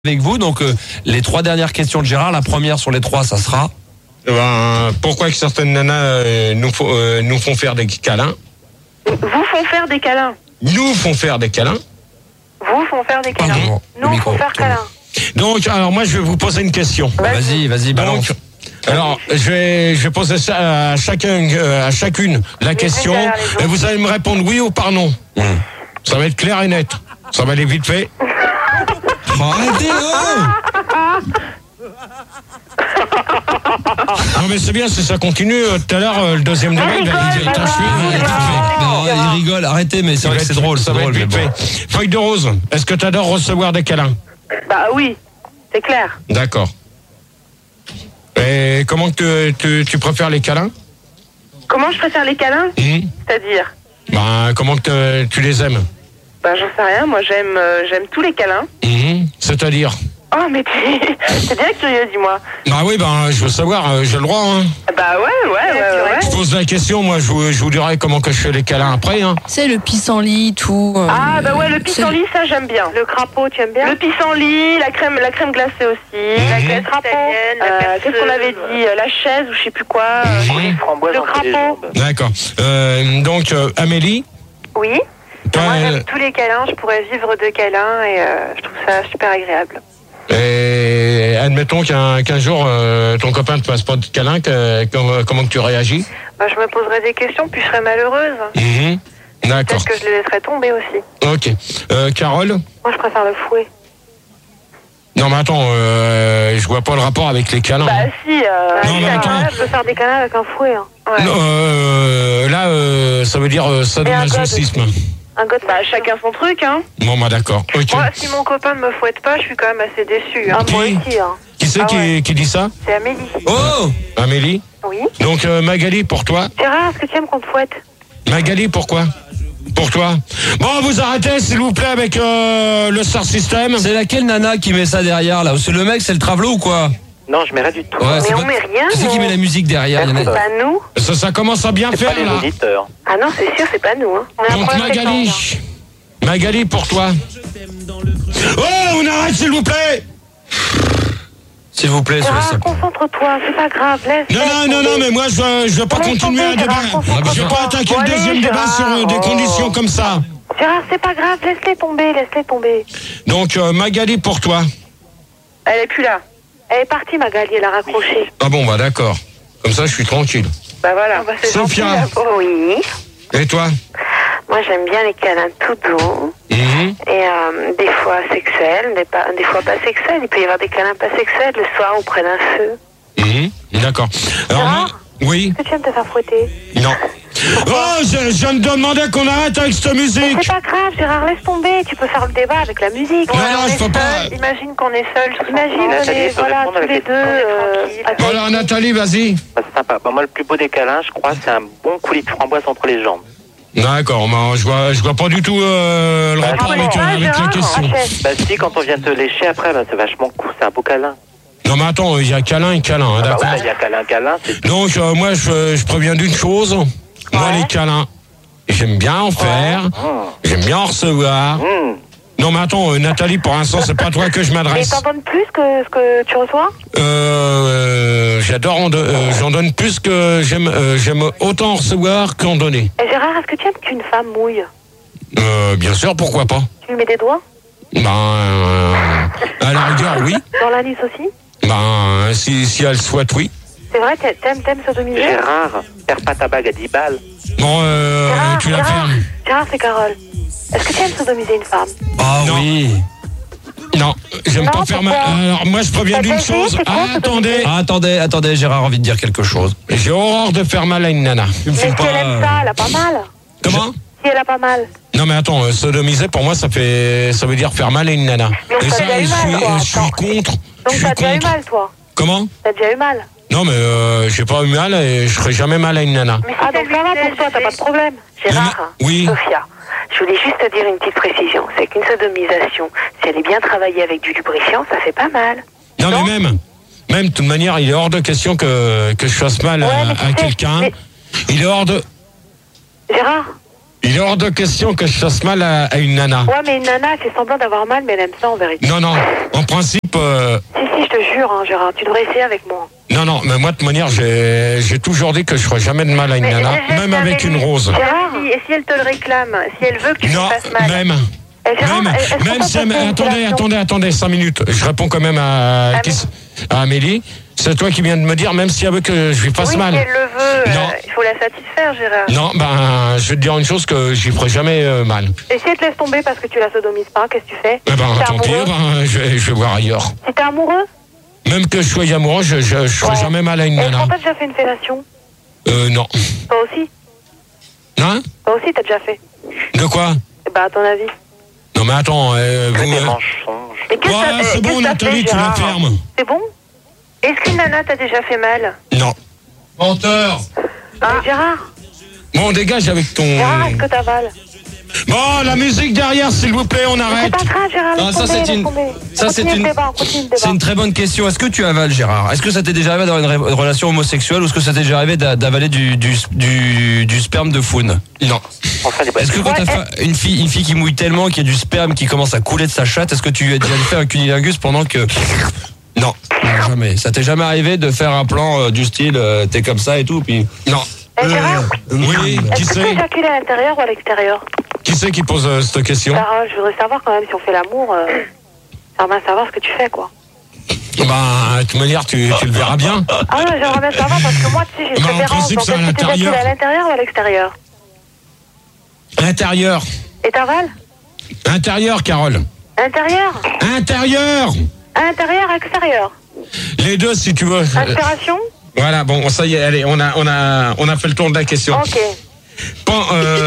Avec vous, donc les 3 dernières questions de Gérard, la première sur les 3, ça sera pourquoi que certaines nanas nous font faire des câlins? Vous font faire des câlins. Nous font faire des câlins. Vous font faire des câlins. Pardon, Nous le on micro, font faire tout le monde. câlins. Donc, alors moi je vais vous poser une question. Vas-y, balance. Donc, alors je vais poser ça à chacune la question derrière les autres. et vous allez me répondre oui ou par non. Ça va être clair et net. Ça va aller vite fait. Arrêtez, Non mais c'est bien si ça continue. Tout à l'heure le deuxième débat il va dire rigole, Non, il rigole, arrêtez, mais c'est vrai que c'est drôle, ça va être vite fait. Feuille de rose, est-ce que tu adores recevoir des câlins? Bah oui, c'est clair. D'accord. Et comment que tu préfères les câlins? Comment je préfère les câlins? C'est-à-dire? Comment que tu les aimes? Bah j'en sais rien, moi j'aime tous les câlins. C'est-à-dire? Oh mais t'es bien curieux, dis-moi. Bah oui, je veux savoir, j'ai le droit. Hein. Bah ouais. Je pose la question, moi je vous dirai comment que je fais les câlins après. Hein. C'est le pissenlit, tout. Ah bah ouais, le pissenlit, ça j'aime bien. Le crapaud, tu aimes bien? Le pissenlit, la crème glacée aussi. La crème italienne, qu'est-ce qu'on avait dit? La chaise ou je sais plus quoi. Le crapaud. D'accord. Donc Amélie? Oui. Toi, Moi j'aime tous les câlins, je pourrais vivre de câlins et je trouve ça super agréable. et admettons qu'un jour ton copain te passe pas de câlin, comment que tu réagis? Bah je me poserais des questions puis je serais malheureuse. D'accord. Peut-être que je les laisserais tomber aussi. Ok. Carole? Moi je préfère le fouet. Non mais attends, je vois pas le rapport avec les câlins. Bah si, Non, mais attends. je peux faire des câlins avec un fouet. Hein. Ouais. Non, là, ça veut dire sadomasochisme. Un god, bah chacun son truc, hein. Bon, d'accord. Ok. Moi, si mon copain ne me fouette pas, je suis quand même assez déçue. Hein. Qui? Moi aussi, hein. Qui c'est qui dit ça? C'est Amélie. Oh, Amélie? Oui. Donc Magali, pour toi? Gérard, est-ce que tu aimes qu'on te fouette? Magali, pourquoi? Pour toi? Bon, vous arrêtez, s'il vous plaît, avec le Star System. c'est laquelle nana qui met ça derrière, là? C'est le mec, c'est le travelo ou quoi? Non, je mets rien du tout. Ouais, Mais on met rien, Qui c'est qui nous. met la musique derrière? Il y en a- C'est pas nous. Ça commence à bien C'est pas faire, les là. auditeurs. Ah non, c'est sûr, c'est pas nous. Hein. On a un Donc problème Magali. fréquent, Magali, pour toi? Oh, on arrête, s'il vous plaît! S'il vous plaît, hein. sur Gérard, les... concentre-toi, c'est pas grave, laisse. Non, mais moi, je veux pas Laisse continuer tomber, un débat. Gérard, concentre-toi. Je veux pas attaquer Bon, le allez, deuxième débat Gérard. sur des conditions comme ça. Gérard, c'est pas grave, laisse-les tomber. Donc, Magali, pour toi? Elle est plus là. Elle est partie, Magali, elle a raccroché. Ah bon, d'accord. Comme ça, je suis tranquille. Bah voilà. Sophia. Oui. Et toi? Moi, j'aime bien les câlins tout doux. Mhm. Et des fois sexuels, des fois pas sexuels. Il peut y avoir des câlins pas sexuels le soir auprès d'un feu. D'accord. Alors, Gérard? moi, oui? Est-ce que tu aimes te faire fouetter? Non. Oh, je viens de demander qu'on arrête avec cette musique. C'est pas grave, Gérard, laisse tomber. Tu peux faire le débat avec la musique. Non, je peux pas. Imagine qu'on est seuls. Imagine qu'on Nathalie, est peut voilà, répondre à tous la les question. deux. Alors, Nathalie, vas-y. Bah, c'est sympa. Bah, moi, le plus beau des câlins, je crois, c'est un bon coulis de framboise entre les jambes. D'accord, je vois pas du tout le rapport avec la question. Bah si, quand on vient te lécher après, bah, c'est vachement cool, c'est un beau câlin. Non, mais attends, il y a câlin et câlin, hein, Bah d'accord. ouais, il y a câlin, c'est... Donc, moi, je préviens d'une chose. Moi, les câlins, j'aime bien en faire. J'aime bien en recevoir. Non, mais attends, Nathalie, pour l'instant, c'est pas à toi que je Et m'adresse. t'en donnes plus que ce que tu reçois? J'en donne plus que j'aime autant en recevoir qu'en donner. Et Gérard, est-ce que tu aimes qu'une femme mouille? Bien sûr, pourquoi pas. Tu lui mets des doigts? À la rigueur, oui. Dans l'indice aussi? Si elle souhaite, oui. C'est vrai, t'aimes sodomiser? Gérard, perds pas ta bague à 10 balles. Bon, tu la fermes. Gérard, c'est Carole. Est-ce que tu aimes sodomiser une femme? Ah Non. oui. Non, j'aime Non, pas faire ma... pourquoi? Alors, moi, je préviens T'as d'une essayé, chose. c'est quoi, Attendez, Gérard a envie de dire quelque chose. j'ai horreur de faire mal à une nana. Tu me Mais filmes si elle aime ça, elle a pas mal. Comment? Si elle a pas mal. Non, mais attends, sodomiser, pour moi, ça veut dire faire mal à une nana. Mais Et t'as ça, déjà eu mal, toi. je suis contre. Donc Je t'as suis déjà eu contre. mal, toi. Comment? T'as déjà eu mal. Non, mais j'ai pas eu mal et je ferai jamais mal à une nana. Ah, donc ça va pour toi, t'as pas de problème. Gérard, Oui. Sophia, je voulais juste te dire une petite précision. C'est qu'une sodomisation, si elle est bien travaillée avec du lubrifiant, ça fait pas mal. Non, mais même, de toute manière, il est hors de question que je fasse mal Ouais, mais tu à sais, quelqu'un. mais- Il est hors de... Gérard, Il est hors de question que je fasse mal à une nana. Ouais, mais une nana, elle fait semblant d'avoir mal, mais elle aime ça en vérité. Non, en principe... Si, je te jure, hein, Gérard, tu devrais essayer avec moi. Non, mais moi, de toute manière, j'ai toujours dit que je ferai jamais de mal à une nana, même avec une rose. Gérard, et si elle te le réclame, si elle veut que tu te fasses mal. Même si attendez, 5 minutes. Je réponds quand même à Amélie. C'est toi qui viens de me dire, même si elle veut que je lui fasse mal. Si elle le veut, il faut la satisfaire, Gérard. Non, je vais te dire une chose, que j'y ferai jamais mal. Et si elle te laisse tomber parce que tu la sodomises pas, qu'est-ce que tu fais? Tant pis, je vais voir ailleurs. Si t'es amoureux? Même que je sois amoureux, je ferai jamais mal à une nana. Est-ce que t'as déjà fait une fellation? Non. Toi aussi? Hein? Toi aussi, t'as déjà fait? De quoi? À ton avis? Non, mais attends, Que des mensonges. Mais qu'est-ce c'est bon, Nathalie, tu la fermes. C'est bon? Est-ce qu'une nana t'a déjà fait mal? Non. Menteur. Gérard? Bon, dégage avec ton... Gérard, est-ce que t'avales? Bon, la musique derrière, s'il vous plaît, on arrête. C'est pas grave, Gérard, c'est une très bonne question. Est-ce que tu avales, Gérard? Est-ce que ça t'est déjà arrivé d'avoir une relation homosexuelle, ou est-ce que ça t'est déjà arrivé d'avaler du sperme de faune? Non. Enfin, est-ce que quand t'as une fille qui mouille tellement qu'il y a du sperme qui commence à couler de sa chatte, est-ce que tu as déjà fait un cunilingus pendant que... Non, jamais. Ça t'est jamais arrivé de faire un plan du style t'es comme ça et tout, puis... Non. Gérard, oui, qui est-ce que tu c'est? éjacules à l'intérieur ou à l'extérieur? Qui c'est qui pose cette question? Carole, je voudrais savoir quand même si on fait l'amour, j'aimerais bien savoir ce que tu fais, quoi. De toute manière, tu le verras bien. Ah non, j'aimerais bien savoir parce que moi, tu sais, j'ai une préférence. Donc, est-ce que tu éjacules à l'intérieur ou à l'extérieur? Intérieur. Et t'avales? Intérieur, Carole. Intérieur? Intérieur. Intérieur, extérieur? Les deux, si tu veux. Inspiration? Voilà, bon, ça y est, allez, on a fait le tour de la question. Ok. Bon,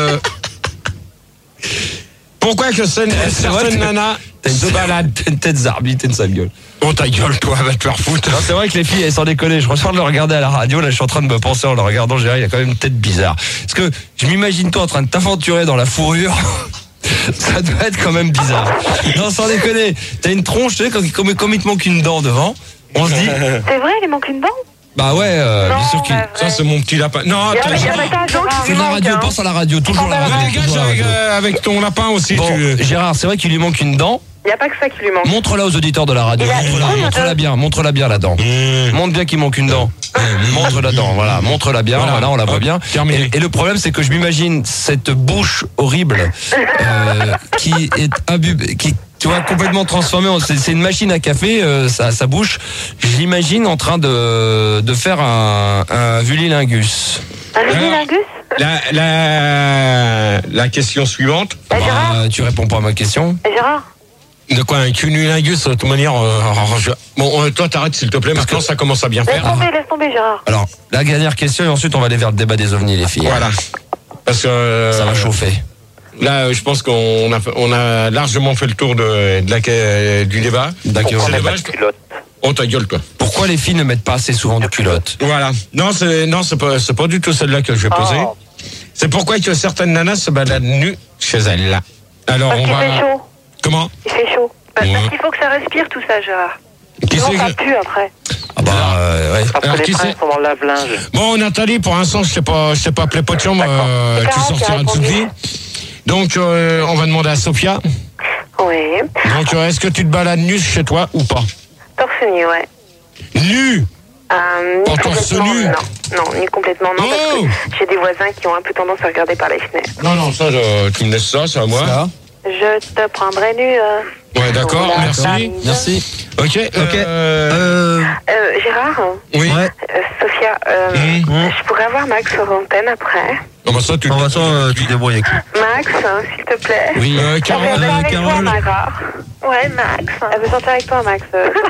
pourquoi que certaines nanas se baladent? T'as une tête zarbi, t'es une sale gueule. Oh, ta gueule, toi, va te faire foutre. Non, c'est vrai que les filles, elles sans déconner. Je ressors de le regarder à la radio. Là, je suis en train de me penser en le regardant. Gérard, il a quand même une tête bizarre. Parce que je m'imagine toi en train de t'aventurer dans la fourrure. Ça doit être quand même bizarre. Non, sans déconner. T'as une tronche, tu sais, comme il te manque une dent devant. On se dit. C'est vrai, il manque une dent? Bah ouais, bien sûr qu'il... Ça, c'est mon petit lapin. Non, c'est la radio, pense à la radio, toujours la radio. Dégage avec ton lapin aussi. Bon, Gérard, c'est vrai qu'il lui manque une dent. Il n'y a pas que ça qui lui manque. Montre-la aux auditeurs de la radio. Montre-la bien la dent. Montre bien qu'il manque une dent. Montre la dent, voilà. Montre-la bien, voilà, on la voit bien. Et le problème, c'est que je m'imagine cette bouche horrible qui est imbibée, qui, tu vois, complètement transformée. C'est une machine à café, sa bouche. Je l'imagine en train de faire un vullilingus. Un vullilingus? La question suivante. Tu réponds pas à ma question. Gérard? De quoi, un cunilingus, de toute manière, bon, toi t'arrêtes s'il te plaît, maintenant ça commence à bien faire. Laisse tomber, Gérard. Alors, la dernière question, et ensuite on va aller vers le débat des ovnis, les filles. Voilà. Parce que... ça va chauffer. Là, je pense qu'on a largement fait le tour du débat. D'accord. Oh, ta gueule, toi. Pourquoi les filles ne mettent pas assez souvent de culottes? Voilà. Non, c'est pas du tout celle-là que je vais poser. C'est pourquoi que certaines nanas se baladent nues chez elles. Alors, parce qu'il fait chaud. Comment? Il fait chaud. Parce qu'il faut que ça respire tout ça, Gérard. Sinon, ça pue après. Ah bah, ouais. Parce que les freins sont dans le lave-linge. Bon, Nathalie, pour l'instant, je sais pas appelé pas de chambre, tu sortiras tout de suite. Donc, on va demander à Sophia. Oui. Donc, est-ce que tu te balades nu chez toi ou pas? Torse nu, ouais. Nu? Ni complètement, non, ni complètement, non, parce que j'ai des voisins qui ont un peu tendance à regarder par les fenêtres. Non, ça, tu me laisses ça, c'est à moi. Ça. Je te prendrai nu. Ouais, d'accord, merci. Ok. Gérard? Oui. Sophia, je pourrais avoir Max sur l'antenne après? Non, bah ça, tu te débrouilles avec lui. Max, s'il te plaît. Oui. Carole. Ouais, Max. Elle veut sortir avec toi, Max.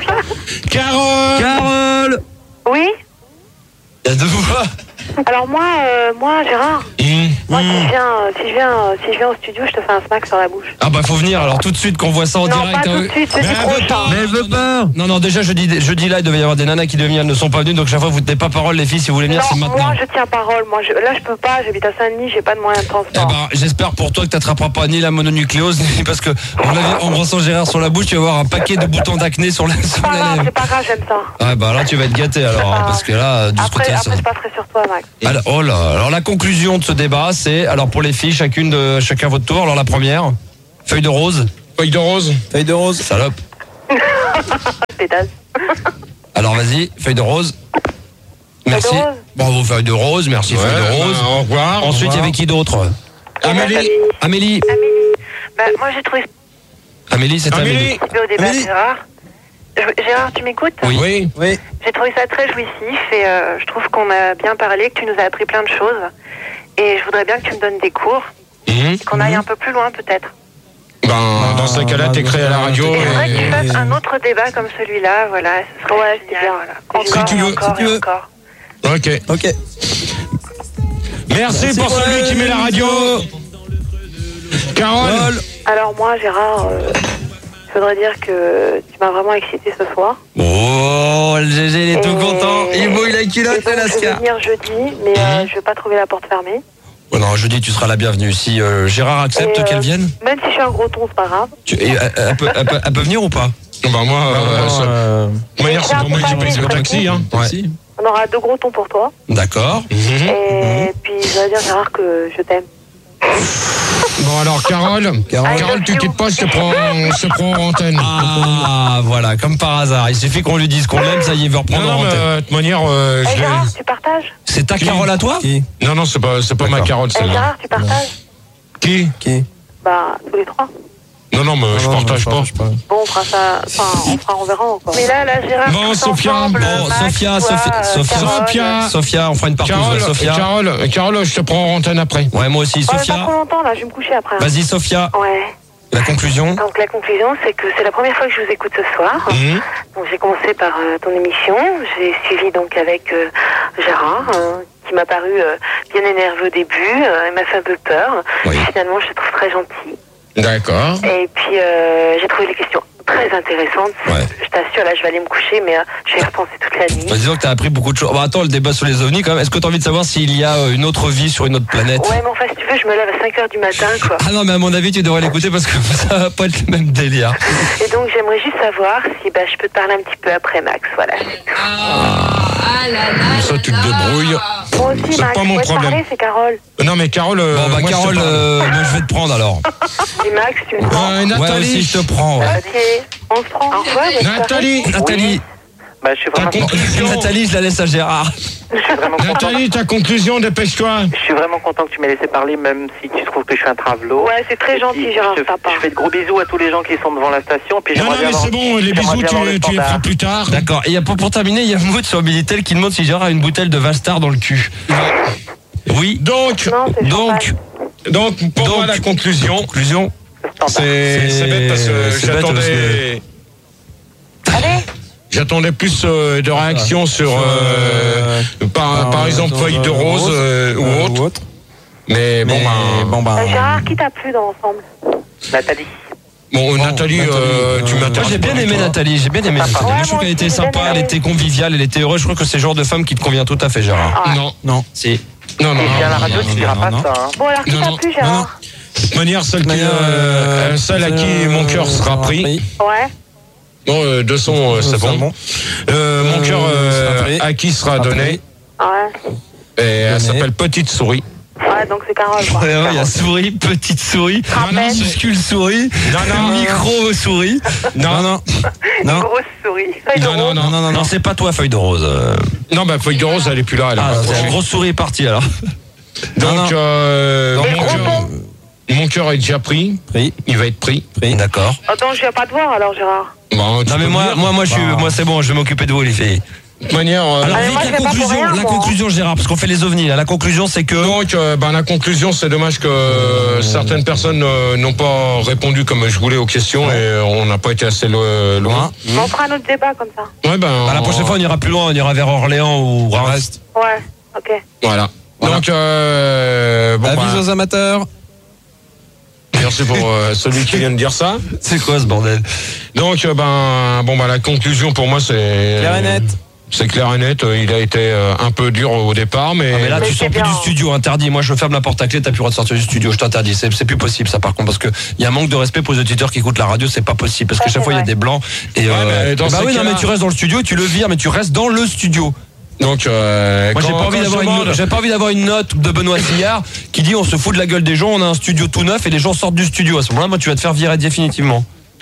Carole. Oui? Il y a deux fois. Alors moi, Gérard, moi si je viens au studio, je te fais un smack sur la bouche. Ah bah faut venir alors tout de suite qu'on voit ça en direct. Non, pas tout de suite, c'est prochain. Mais elle veut pas. Non, déjà jeudi là, il devait y avoir des nanas qui devaient venir, elles ne sont pas venues, donc chaque fois vous tenez pas parole les filles, si vous voulez venir, c'est maintenant. Moi je tiens parole, là je peux pas, j'habite à Saint-Denis, j'ai pas de moyens de transport. Eh ben, j'espère pour toi que t'attraperas pas ni la mononucléose, ni parce que en brossant Gérard sur la bouche, tu vas avoir un paquet de boutons d'acné sur les lèvres. C'est pas grave, j'aime ça. Ah bah là tu vas être gâté alors, parce que là, du après je passerai sur toi, Max. Alors la conclusion de ce débat, c'est, alors pour les filles, chacun votre tour. Alors la première, feuille de rose. Feuille de rose. Feuille de rose. Salope. Pétasse. Alors vas-y, feuille de rose. Merci. Feuille de rose. Bravo, feuille de rose. Merci, feuille de rose. Au revoir. Ensuite, il y avait qui d'autre? Amélie. Amélie. Bah, moi, j'ai trouvé Amélie, c'est Amélie. ça au débat, Gérard. Gérard, tu m'écoutes? Oui. J'ai trouvé ça très jouissif et je trouve qu'on a bien parlé, que tu nous as appris plein de choses. Et je voudrais bien que tu me donnes des cours, qu'on aille un peu plus loin peut-être. Dans ce cas-là, t'écris à la radio. Et j'aimerais que tu fasses un autre débat comme celui-là, voilà. Ce serait c'était bien, voilà. Encore, tu veux, encore, si tu veux. encore. Ok. Merci pour celui qui met la radio. Carole. Alors moi, Gérard, je voudrais dire que tu m'as vraiment excité ce soir. Oh, le GG, il est tout content. Il mouille la culotte de Je vais Lascar. venir jeudi, mais je vais pas trouver la porte fermée. Oh non, jeudi, tu seras la bienvenue. Si Gérard accepte qu'elle vienne, Même si je suis un gros ton, c'est pas grave. elle peut venir ou pas? De manière, c'est pour moi qui paye le taxi. Ouais. On aura 2 gros tons pour toi. D'accord. Et puis, je voudrais dire, Gérard, que je t'aime. Bon alors Carole, tu quittes pas, je te prends en antenne. Ah, voilà, comme par hasard. Il suffit qu'on lui dise qu'on l'aime, ça y est, il veut reprendre en antenne. De toute manière, je Gérard, tu partages? C'est ta Carole à toi? Non, c'est pas ma Carole celle-là. Gérard, tu partages? Qui? Bah, tous les 3. Non, mais je partage pas. Bon, on fera ça, on verra encore. Mais là, Gérard, bon, tous Sophia. ensemble, Bon, Max, Sophia, on fera une partouze. Sophia. Carole, je te prends en antenne après. Ouais, moi aussi, Ouais, pas Sophia. trop longtemps, là, je vais me coucher après. Vas-y, Sophia. Ouais. La conclusion. Donc, la conclusion, c'est que c'est la première fois que je vous écoute ce soir. Donc, j'ai commencé par ton émission. J'ai suivi donc avec Gérard, qui m'a paru bien énervé au début. Il m'a fait un peu peur. Oui. Finalement, je le trouve très gentil. D'accord. Et puis, j'ai trouvé les questions très intéressantes. Ouais. Je t'assure, là, je vais aller me coucher, mais je vais y repenser toute la nuit. Bah, disons que t'as appris beaucoup de choses. Bah, attends, le débat sur les ovnis, quand même. Est-ce que t'as envie de savoir s'il y a une autre vie sur une autre planète? Ouais, mais enfin, si tu veux, je me lève à 5h du matin, quoi. Ah non, mais à mon avis, tu devrais l'écouter parce que ça va pas être le même délire. Et donc, j'aimerais juste savoir si je peux te parler un petit peu après, Max. Voilà, c'est tout. Ça, tu te débrouilles. Moi aussi, C'est Max, pas mon moi, te problème. parler, c'est Carole. Non, mais Carole. Bon, bah, moi, Carole, je te parle. moi, je vais te prendre alors. Et Max, tu me prends. Ouais, Nathalie. aussi, je te prends. Ouais. Ok, on se prend. Au revoir, Nathalie. Bah, je suis Ta vraiment, conclusion. Nathalie, je la laisse à Gérard. je suis vraiment content. Nathalie, ta conclusion, dépêche-toi. Je suis vraiment content que tu m'aies laissé parler, même si tu trouves que je suis un travelot. Ouais, c'est très gentil, Gérard, sympa. Je fais de gros bisous à tous les gens qui sont devant la station. Puis Non, j'aimerais bien mais avoir- c'est bon, les j'aimerais bisous, bien avoir le tu les feras standard. plus tard. D'accord. Et pour terminer, il y a Maud sur Minitel qui demande si Gérard a une bouteille de Vastar dans le cul. Oui. Donc, Non, c'est champagne. pour moi, la conclusion, Conclusion. c'est bête parce que c'est bête j'attendais. Allez. J'attendais plus de réactions sur, par exemple, feuille de rose ou autre. Mais bon, Gérard, qui t'a plu dans l'ensemble? Nathalie. Nathalie, tu m'as. Moi, j'ai bien aimé Nathalie. J'ai bien aimé Nathalie. Moi, je trouve qu'elle était sympa, elle était conviviale, elle était heureuse. Je crois que c'est le genre de femme qui te convient tout à fait, Gérard. Non. Si. Non. Et puis à la radio, tu diras pas ça. Hein. Bon, alors, qui t'a plu, Gérard? De toute manière, celle à qui mon cœur sera pris. Ouais. Non, de son, c'est bon. Mon cœur à qui sera donné. Ouais. Et elle s'appelle Petite Souris. Ouais, donc c'est Carole, quoi. Ouais, il y a souris, petite souris, Amen. minuscule souris, micro souris. Non. Grosse souris. Feuille de rose. Non, c'est pas toi, feuille de rose. Non, feuille de rose, elle est plus là. Elle a Ah, raccroché. la grosse souris est partie alors. Donc, mon cœur est déjà pris. Il va être pris. D'accord. Attends, je viens pas te voir, alors, Gérard. Bon, tu Non mais peux moi, venir. moi c'est bon, je vais m'occuper de vous les filles. De toute manière. Alors moi, je vite, vais pas pour rien, la moi. conclusion Gérard, parce qu'on fait les ovnis là. La conclusion c'est que Donc, la conclusion, c'est dommage que certaines personnes n'ont pas répondu comme je voulais aux questions et on n'a pas été assez loin. On fera un autre débat comme ça. Ouais, la prochaine fois on ira plus loin, on ira vers Orléans ou Reims. Ouais, ok. Voilà. Donc, Avis aux amateurs. merci pour celui qui vient de dire ça. C'est quoi ce bordel? Donc, la conclusion pour moi, c'est Clair et net. C'est clair et net. Il a été un peu dur au départ, mais Mais là Mais tu c'est sors plus bien. du studio, interdit. Moi je ferme la porte à clé, t'as plus le droit de sortir du studio, je t'interdis. C'est plus possible ça par contre, parce que il y a un manque de respect pour les auditeurs qui écoutent la radio, c'est pas possible parce que Ça, chaque fois il y a c'est des blancs et mais dans ces oui non cas-là- mais tu restes dans le studio et tu le vires, mais tu restes dans le studio. Donc, moi, j'ai pas envie d'avoir une note de Benoît Sillard qui dit on se fout de la gueule des gens, on a un studio tout neuf et les gens sortent du studio. À ce moment-là, moi, tu vas te faire virer définitivement.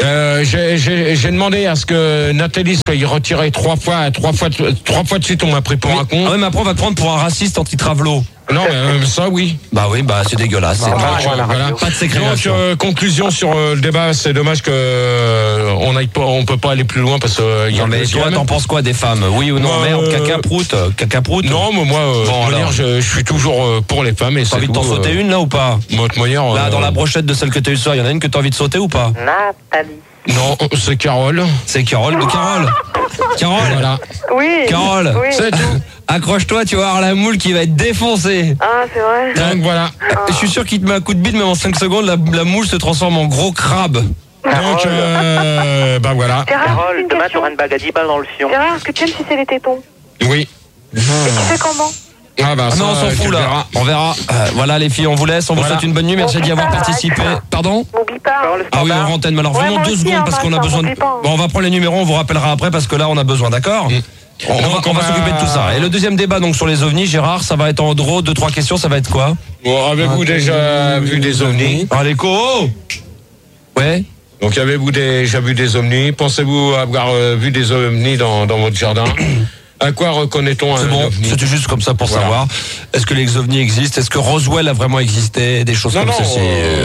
J'ai demandé à ce que Nathalie soit retirée trois fois de suite. On m'a pris pour un con. Ah ouais, mais après on va te prendre pour un raciste anti-travelo. Non, mais ça oui. Bah oui, bah c'est dégueulasse. Voilà. Pas de ségrégation. Donc conclusion sur le débat, c'est dommage que on peut pas aller plus loin parce que il y a. Mais toi, t'en penses quoi des femmes? Oui ou non? Merde, caca prout. Non, mais moi, je suis toujours pour les femmes et t'as envie de t'en sauter une là ou pas? Là, dans la brochette de celle que t'as eu ce soir, il y en a une que t'as envie de sauter ou pas? Nathalie. Non, c'est Carole. C'est Carole de Carole. Carole. Voilà. Oui. Carole. Oui. C'est tout. Accroche-toi, tu vas avoir la moule qui va être défoncée. Ah, c'est vrai. Donc voilà. Je suis sûr qu'il te met un coup de bite, même en 5 secondes, la moule se transforme en gros crabe. Donc, bah voilà. Carole, demain tu auras une bague à 10 balles dans le fion. Gérard, est-ce que tu aimes sucer les tétons? Oui. Et tu fais comment? Ah bah, non, on s'en fout là. On verra. Voilà les filles, on vous laisse. On vous souhaite une bonne nuit. Merci d'y avoir participé. Pardon? N'oublie pas. Ah oui, en antenne. Mais alors vraiment 2 secondes parce qu'on a besoin de. Bon, on va prendre les numéros. On vous rappellera après parce que là, on a besoin. D'accord? On va s'occuper de tout ça. Et le deuxième débat donc sur les ovnis, Gérard, ça va être en gros 2-3 questions. Ça va être quoi? Bon, avez-vous déjà vu des ovnis? Allez, co. Ouais. Donc avez-vous déjà vu des ovnis? Pensez-vous avoir vu des ovnis dans votre jardin? À quoi reconnaît-on un ovni? C'était juste comme ça pour savoir. Est-ce que les ovnis existent? Est-ce que Roswell a vraiment existé? Des choses comme ceci.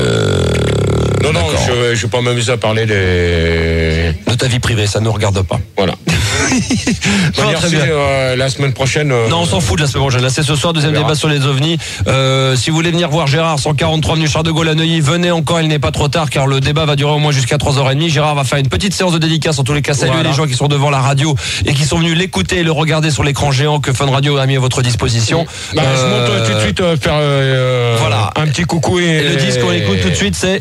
Non, je vais pas m'amuser à parler de ta vie privée, ça ne nous regarde pas. Voilà. Merci, la semaine prochaine. Non, on s'en fout de la semaine prochaine. Là, c'est ce soir, deuxième débat sur les ovnis. Si vous voulez venir voir Gérard, 143 avenue Charles de Gaulle à Neuilly, venez encore, il n'est pas trop tard car le débat va durer au moins jusqu'à 3h30. Gérard va faire une petite séance de dédicace. En tous les cas, saluer les gens qui sont devant la radio et qui sont venus l'écouter et le regarder sur l'écran géant que Fun Radio a mis à votre disposition. Je monte tout de suite faire voilà. Un petit coucou et le disque qu'on écoute tout de suite, c'est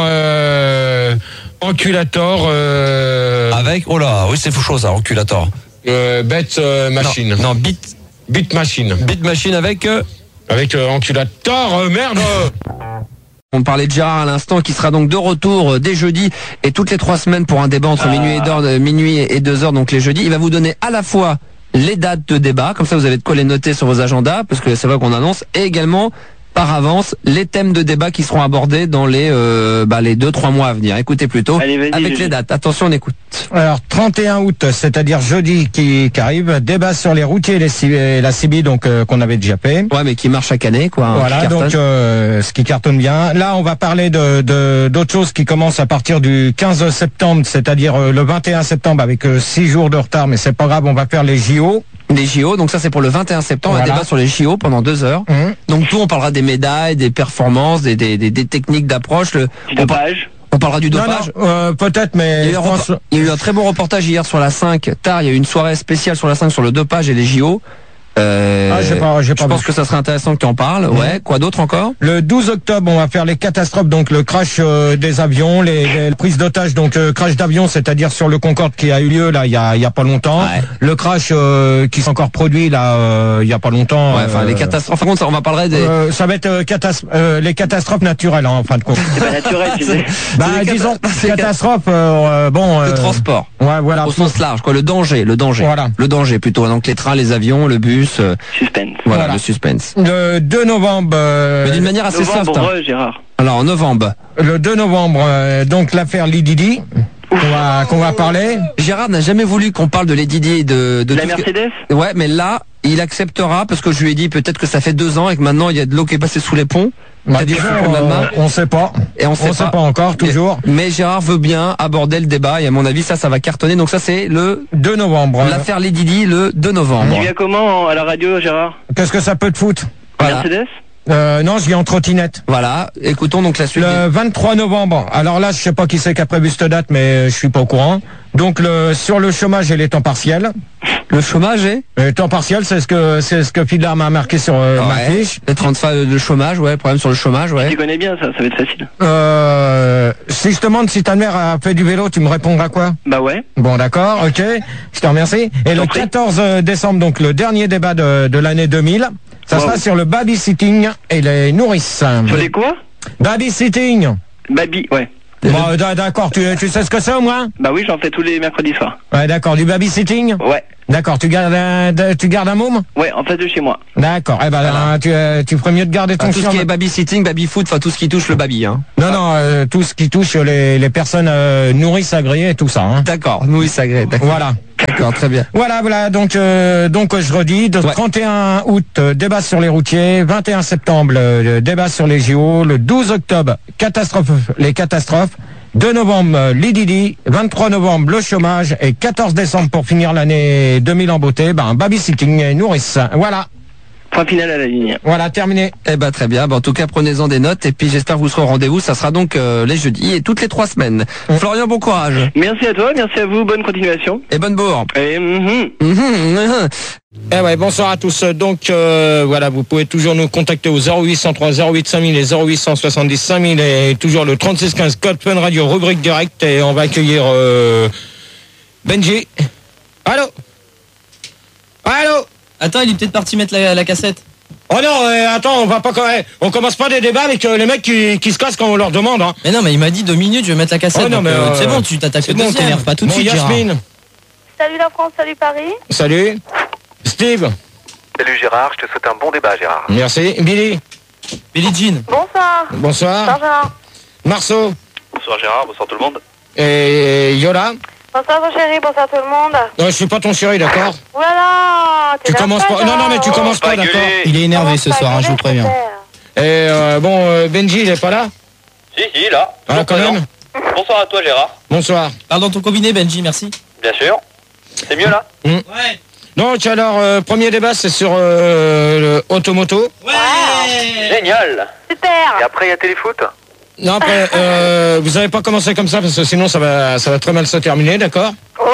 Enculator avec oui c'est fou chose ça, Enculator. Beat Machine. Non, Beat Machine. Beat Machine avec Enculator, merde. On parlait de Gérard à l'instant qui sera donc de retour dès jeudi et toutes les 3 semaines pour un débat entre minuit et 2h donc les jeudis. Il va vous donner à la fois les dates de débat, comme ça vous avez de quoi les noter sur vos agendas parce que c'est vrai qu'on annonce, et également par avance les thèmes de débat qui seront abordés dans les 2-3 mois à venir. Écoutez plutôt avec les dates. Attention, on écoute. Alors 31 août, c'est-à-dire jeudi qui arrive, débat sur les routiers et la CB donc qu'on avait déjà fait. Ouais, mais qui marche chaque année quoi. Voilà, donc ce qui cartonne bien. Là, on va parler d'autres choses qui commencent à partir du 15 septembre, c'est-à-dire le 21 septembre avec 6 jours de retard, mais c'est pas grave, on va faire les JO. Les JO, donc ça c'est pour le 21 septembre, un débat sur les JO pendant 2 heures. Donc tout, on parlera des médailles, des performances, des techniques d'approche. Du dopage. On parlera du dopage. Peut-être, mais il y a eu un très bon reportage hier sur la 5. Tard, il y a eu une soirée spéciale sur la 5 sur le dopage et les JO. Je pense que ça serait intéressant que tu en parles. Ouais. Quoi d'autre encore? Le 12 octobre, on va faire les catastrophes, donc le crash des avions, les prises d'otages, donc crash d'avion, c'est-à-dire sur le Concorde qui a eu lieu là il y a pas longtemps. Ouais. Le crash qui s'est encore produit là il y a pas longtemps. Ouais, enfin les catastrophes. Par contre, on va parler des. Ça va être les catastrophes naturelles en fin de compte. C'est pas naturel, tu sais. Disons catastrophe. Le transport. Ouais, voilà. Au sens large, quoi. Le danger. Voilà. Le danger plutôt. Donc les trains, les avions, le bus. Suspense. Voilà, le suspense. Le 2 novembre. Mais d'une manière assez soft. Gérard. Alors en novembre. Le 2 novembre, donc l'affaire Lididi. Qu'on va parler. Gérard n'a jamais voulu qu'on parle de Lady Di et de la Mercedes. Ouais, mais là, il acceptera parce que je lui ai dit peut-être que ça fait 2 ans et que maintenant il y a de l'eau qui est passée sous les ponts. On sait pas. Et on sait pas encore, toujours. Mais Gérard veut bien aborder le débat et à mon avis ça va cartonner. Donc ça c'est le 2 novembre. L'affaire Lady Di le 2 novembre. Tu viens comment à la radio, Gérard? Qu'est-ce que ça peut te foutre? Voilà. Mercedes? Non, je viens en trottinette. Voilà, écoutons donc la suite. Le 23 novembre. Alors là, je sais pas qui c'est qui a prévu cette date, mais je suis pas au courant. Donc sur le chômage et les temps partiels. Le chômage et les temps partiels, c'est ce que Fidlar m'a marqué sur ma fiche. Les 35 de chômage, problème sur le chômage, Tu connais bien ça va être facile. Si je te demande si ta mère a fait du vélo, tu me répondras quoi? Bah ouais. Bon, d'accord, ok. Je te remercie. Et le 14 décembre, donc le dernier débat de l'année 2000. Ça sera sur le babysitting et les nourrices. Sur les quoi? Babysitting. Ouais. Bon, d'accord, tu sais ce que c'est au moins? Bah oui, j'en fais tous les mercredis soirs. Ouais, d'accord, du babysitting? Ouais. D'accord, tu gardes un môme? Ouais, en face de chez moi. D'accord, eh ben voilà. tu ferais mieux de garder ton chien. Tout ce qui est babysitting, baby-foot, enfin tout ce qui touche le baby. Hein. Non, tout ce qui touche les personnes nourrices agréées et tout ça. Hein. D'accord, nourrices agréées, d'accord. Voilà. D'accord, très bien. Voilà, donc je redis, 31 août, débat sur les routiers, 21 septembre, débat sur les JO, le 12 octobre, les catastrophes, 2 novembre, l'IDD, 23 novembre, le chômage, et 14 décembre, pour finir l'année 2000 en beauté, babysitting et nourrice. Voilà. Point final à la ligne. Voilà, terminé. Eh ben très bien. En tout cas, prenez-en des notes et puis j'espère que vous serez au rendez-vous. Ça sera donc les jeudis et toutes les 3 semaines. Florian, bon courage. Merci à toi, merci à vous, bonne continuation. Et bonne bourre. Et Eh ouais, bonsoir à tous. Donc voilà, vous pouvez toujours nous contacter au 0803 08 5000 et 0870 5000 et toujours le 3615 code Fun Radio rubrique direct et on va accueillir Benji. Allô. Attends, il est peut-être parti mettre la cassette. Oh non, attends, on commence pas des débats avec les mecs qui se cassent quand on leur demande. Hein. Mais non, mais il m'a dit 2 minutes, je vais mettre la cassette. Oh non, mais c'est bon, tu t'attaques. C'est bon, t'énerves pas tout de suite, Yasmine. Salut la France, salut Paris. Salut. Steve. Salut Gérard, je te souhaite un bon débat Gérard. Merci. Billy Jean. Bonsoir. Bonsoir. Gérard. Marceau. Bonsoir Gérard, bonsoir tout le monde. Et Yola. Bonsoir mon chéri, bonsoir tout le monde. Non, je suis pas ton chéri, d'accord? Voilà. Tu commences pas. Non, mais tu commences pas, d'accord? Il est énervé ce soir, je vous préviens. Et Benji, il est pas là? Si, là. Ah, quand même. Bonsoir à toi Gérard. Bonsoir. Parle dans ton combiné, Benji, merci. Bien sûr. C'est mieux là? Ouais. Donc alors, premier débat, c'est sur le automoto. Ouais. Génial. Super. Et après il y a téléfoot? Non, après, vous n'avez pas commencé comme ça parce que sinon ça va très mal se terminer, d'accord?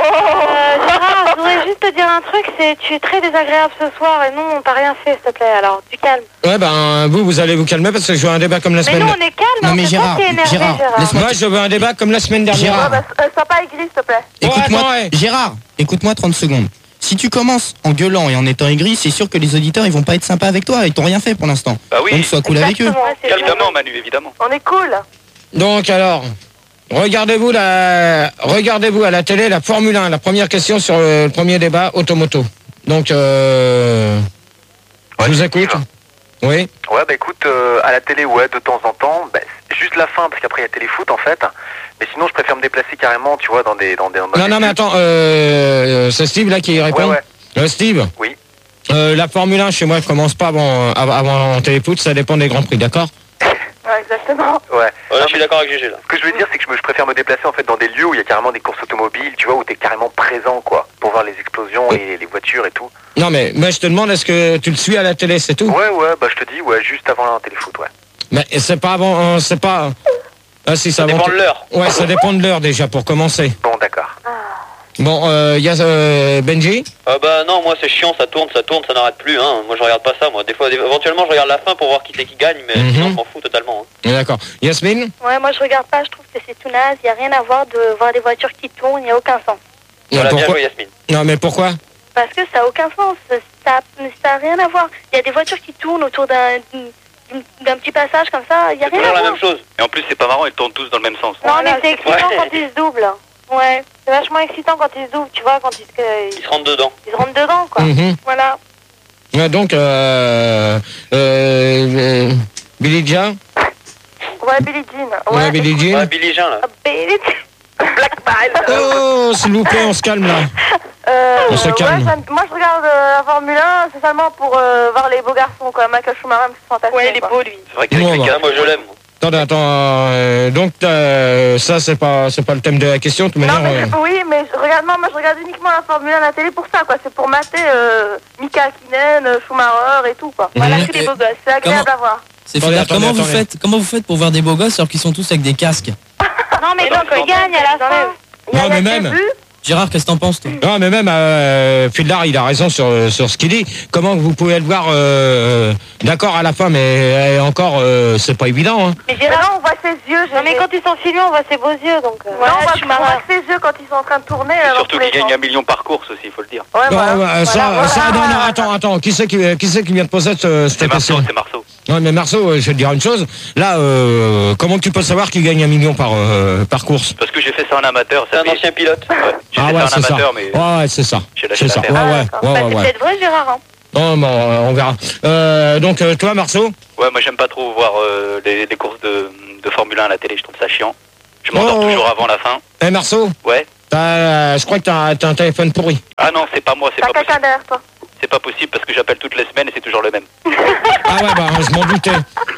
Gérard, je voudrais juste te dire un truc, tu es très désagréable ce soir et nous on t'a rien fait, s'il te plaît, alors tu calmes. Ouais, vous allez vous calmer parce que je veux un débat comme la semaine dernière. Mais nous on est calme, non, mais Gérard, moi je veux un débat comme la semaine dernière. Sois pas aigri, s'il te plaît. Écoute-moi, Gérard, écoute-moi 30 secondes. Si tu commences en gueulant et en étant aigri, c'est sûr que les auditeurs ils vont pas être sympas avec toi, ils t'ont rien fait pour l'instant. Bah oui. Donc sois cool avec eux. Calmement Manu, évidemment. On est cool. Donc alors, regardez-vous à la télé la Formule 1, la première question sur le premier débat automoto. Donc je vous écoute. Oui. Ouais, écoute, à la télé, de temps en temps, juste la fin parce qu'après il y a téléfoot en fait. Mais sinon, je préfère me déplacer carrément, tu vois, dans des Non, mais attends, c'est Steve là qui répond. Ouais. Steve. Oui. La Formule 1 chez moi elle commence pas avant téléfoot, ça dépend des grands prix, d'accord? Ouais, exactement. Ouais. Je suis d'accord avec GG là. Ce que je veux dire, c'est que je préfère me déplacer en fait dans des lieux où il y a carrément des courses automobiles, tu vois, où t'es carrément présent, quoi, pour voir les explosions et les voitures et tout. Non, mais je te demande, est-ce que tu le suis à la télé, c'est tout? Ouais, je te dis, juste avant un téléfoot, ouais. Mais c'est pas avant, c'est pas... Ah si, ça dépend de l'heure. Ouais, ça dépend de l'heure déjà pour commencer. Bon, d'accord. Bon, il y a Benji. Non, moi c'est chiant, ça tourne, ça n'arrête plus. Hein. Moi je regarde pas ça, moi. Des fois, éventuellement, je regarde la fin pour voir qui c'est qui gagne, mais sinon je m'en fous totalement. Hein. D'accord. Yasmine. Ouais, moi je regarde pas, je trouve que c'est tout naze. Il y a rien à voir de voir des voitures qui tournent, il n'y a aucun sens. Voilà, bien joué, Yasmine. Non, mais pourquoi? Parce que ça a aucun sens. Ça a rien à voir. Il y a des voitures qui tournent autour d'un petit passage comme ça, il y a rien à voir. C'est toujours la même chose. Et en plus, c'est pas marrant, ils tournent tous dans le même sens. Non, mais c'est excitant quand ils se doublent. Ouais, c'est vachement excitant quand ils se doublent, tu vois, quand ils se rentrent dedans. Ils se rentrent dedans, quoi. Voilà. Ouais, donc, Billy Jean. Ouais, Billie Jean. Ouais, Billie Jean. Ouais, Billie Jean, là. Billie Jean. Black Bile. Oh, s'il vous plaît, on se calme, là. On se calme. Moi, je regarde la Formule 1, c'est seulement pour voir les beaux garçons, quoi. Michael Schumacher, c'est fantastique. Ouais, il est beau, lui. C'est vrai qu'avec les gars, moi, je l'aime. Attends, donc ça c'est pas le thème de la question, de toute manière. Oui, mais moi je regarde uniquement la Formule 1 à la télé pour ça, quoi. C'est pour mater Mika Hakkinen, Schumacher et tout, quoi. Voilà, que les beaux gosses, c'est agréable à voir. C'est comment vous faites pour voir des beaux gosses alors qu'ils sont tous avec des casques? Non, mais donc ils gagnent à la fin. Non, mais même. Gérard, qu'est-ce que t'en penses, toi? Non, mais même Fildar, il a raison sur ce qu'il dit. Comment vous pouvez le voir d'accord à la fin, mais encore, c'est pas évident. Hein. Mais Gérard, on voit ses yeux. Non, mais quand ils sont filmés, on voit ses beaux yeux. Donc, on voit ses yeux quand ils sont en train de tourner. Surtout qu'ils gagnent 1 million par course aussi, il faut le dire. Ouais, non, attends. Qui c'est qui vient de poser cette question? C'est Marceau. Non, mais Marceau, je vais te dire une chose. Là, comment tu peux savoir qu'il gagne 1 million par course? Parce que j'ai fait ça en amateur. C'est un ancien pilote. J'ai fait ça en c'est amateur, ça. mais... Ouais, c'est ça. J'ai lâché C'est ça. l'affaire. C'est peut-être vrai, Gérard. Hein. Non, bon, on verra. Donc, toi, Marceau? Ouais, moi j'aime pas trop voir les courses de Formule 1 à la télé, je trouve ça chiant. Je m'endors toujours avant la fin. Eh, Marceau? Ouais. Je crois que t'as un téléphone pourri. Ah non, c'est pas moi, c'est pas possible. T'as quelqu'un derrière toi. C'est pas possible parce que j'appelle toutes les semaines et c'est toujours le même. Ah ouais, bah, je m'en doutais.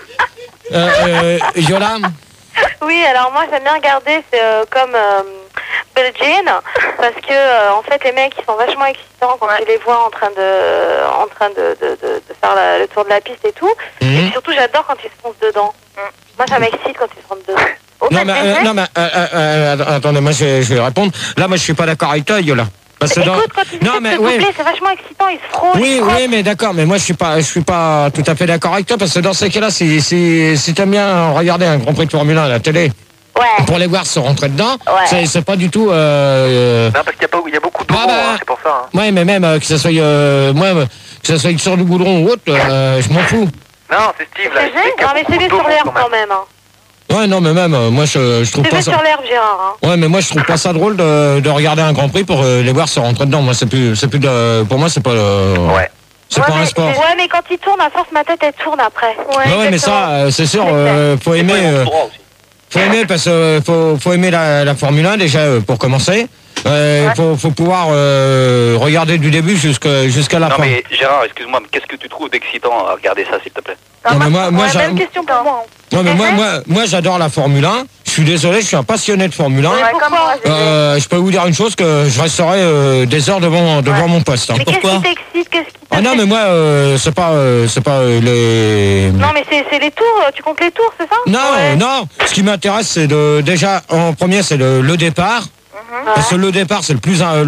Yola? Oui, alors moi j'aime bien regarder, c'est comme Billie Jean, parce que en fait les mecs ils sont vachement excitants quand tu les vois en train de faire le tour de la piste et tout. Et puis surtout j'adore quand ils se foncent dedans. Moi ça m'excite quand ils se rentrent dedans. Non mais attendez, moi je vais répondre. Là moi je suis pas d'accord avec toi, Yola. Parce que écoute, quand ils se coupler, c'est vachement excitant, ils se frôlent. Oui, mais d'accord, mais moi je suis pas tout à fait d'accord avec toi parce que dans ces cas-là, si t'aimes bien regarder un Grand Prix de Formule 1 à la télé, pour les voir se rentrer dedans, c'est pas du tout. Non, parce qu'il y a beaucoup de c'est pour ça. Hein. Ouais, mais même que ça soit sur du goudron ou autre, je m'en fous. Non, c'est Steve là. Non, mais c'est sur l'herbe quand même. Hein. Ouais, non, mais même, moi, je trouve pas ça... C'est sur l'herbe, Gérard. Hein. Ouais, mais moi, je trouve pas ça drôle de regarder un Grand Prix pour les voir se rentrer dedans. Moi, c'est plus pour moi, c'est pas... Ouais. C'est pas un sport. Ouais, mais quand il tourne, à force, ma tête, elle tourne après. Ouais, mais ça, c'est sûr, faut aimer... faut aimer, parce que faut aimer la Formule 1, déjà, pour commencer. Faut pouvoir regarder du début jusqu'à la fin. Non mais Gérard, excuse-moi, mais qu'est-ce que tu trouves d'excitant à regarder ça, s'il te plaît? Non, mais moi même question pour moi. Non mais moi j'adore la Formule 1. Je suis désolé, je suis un passionné de Formule 1. Je peux vous dire une chose, que je resterai des heures devant mon poste. Hein. Mais pourquoi? Qu'est-ce qui t'excite? Ah non mais moi c'est pas les... Non mais c'est les tours, tu comptes les tours, c'est ça? Non, ce qui m'intéresse c'est déjà en premier c'est le départ. Parce que le départ, c'est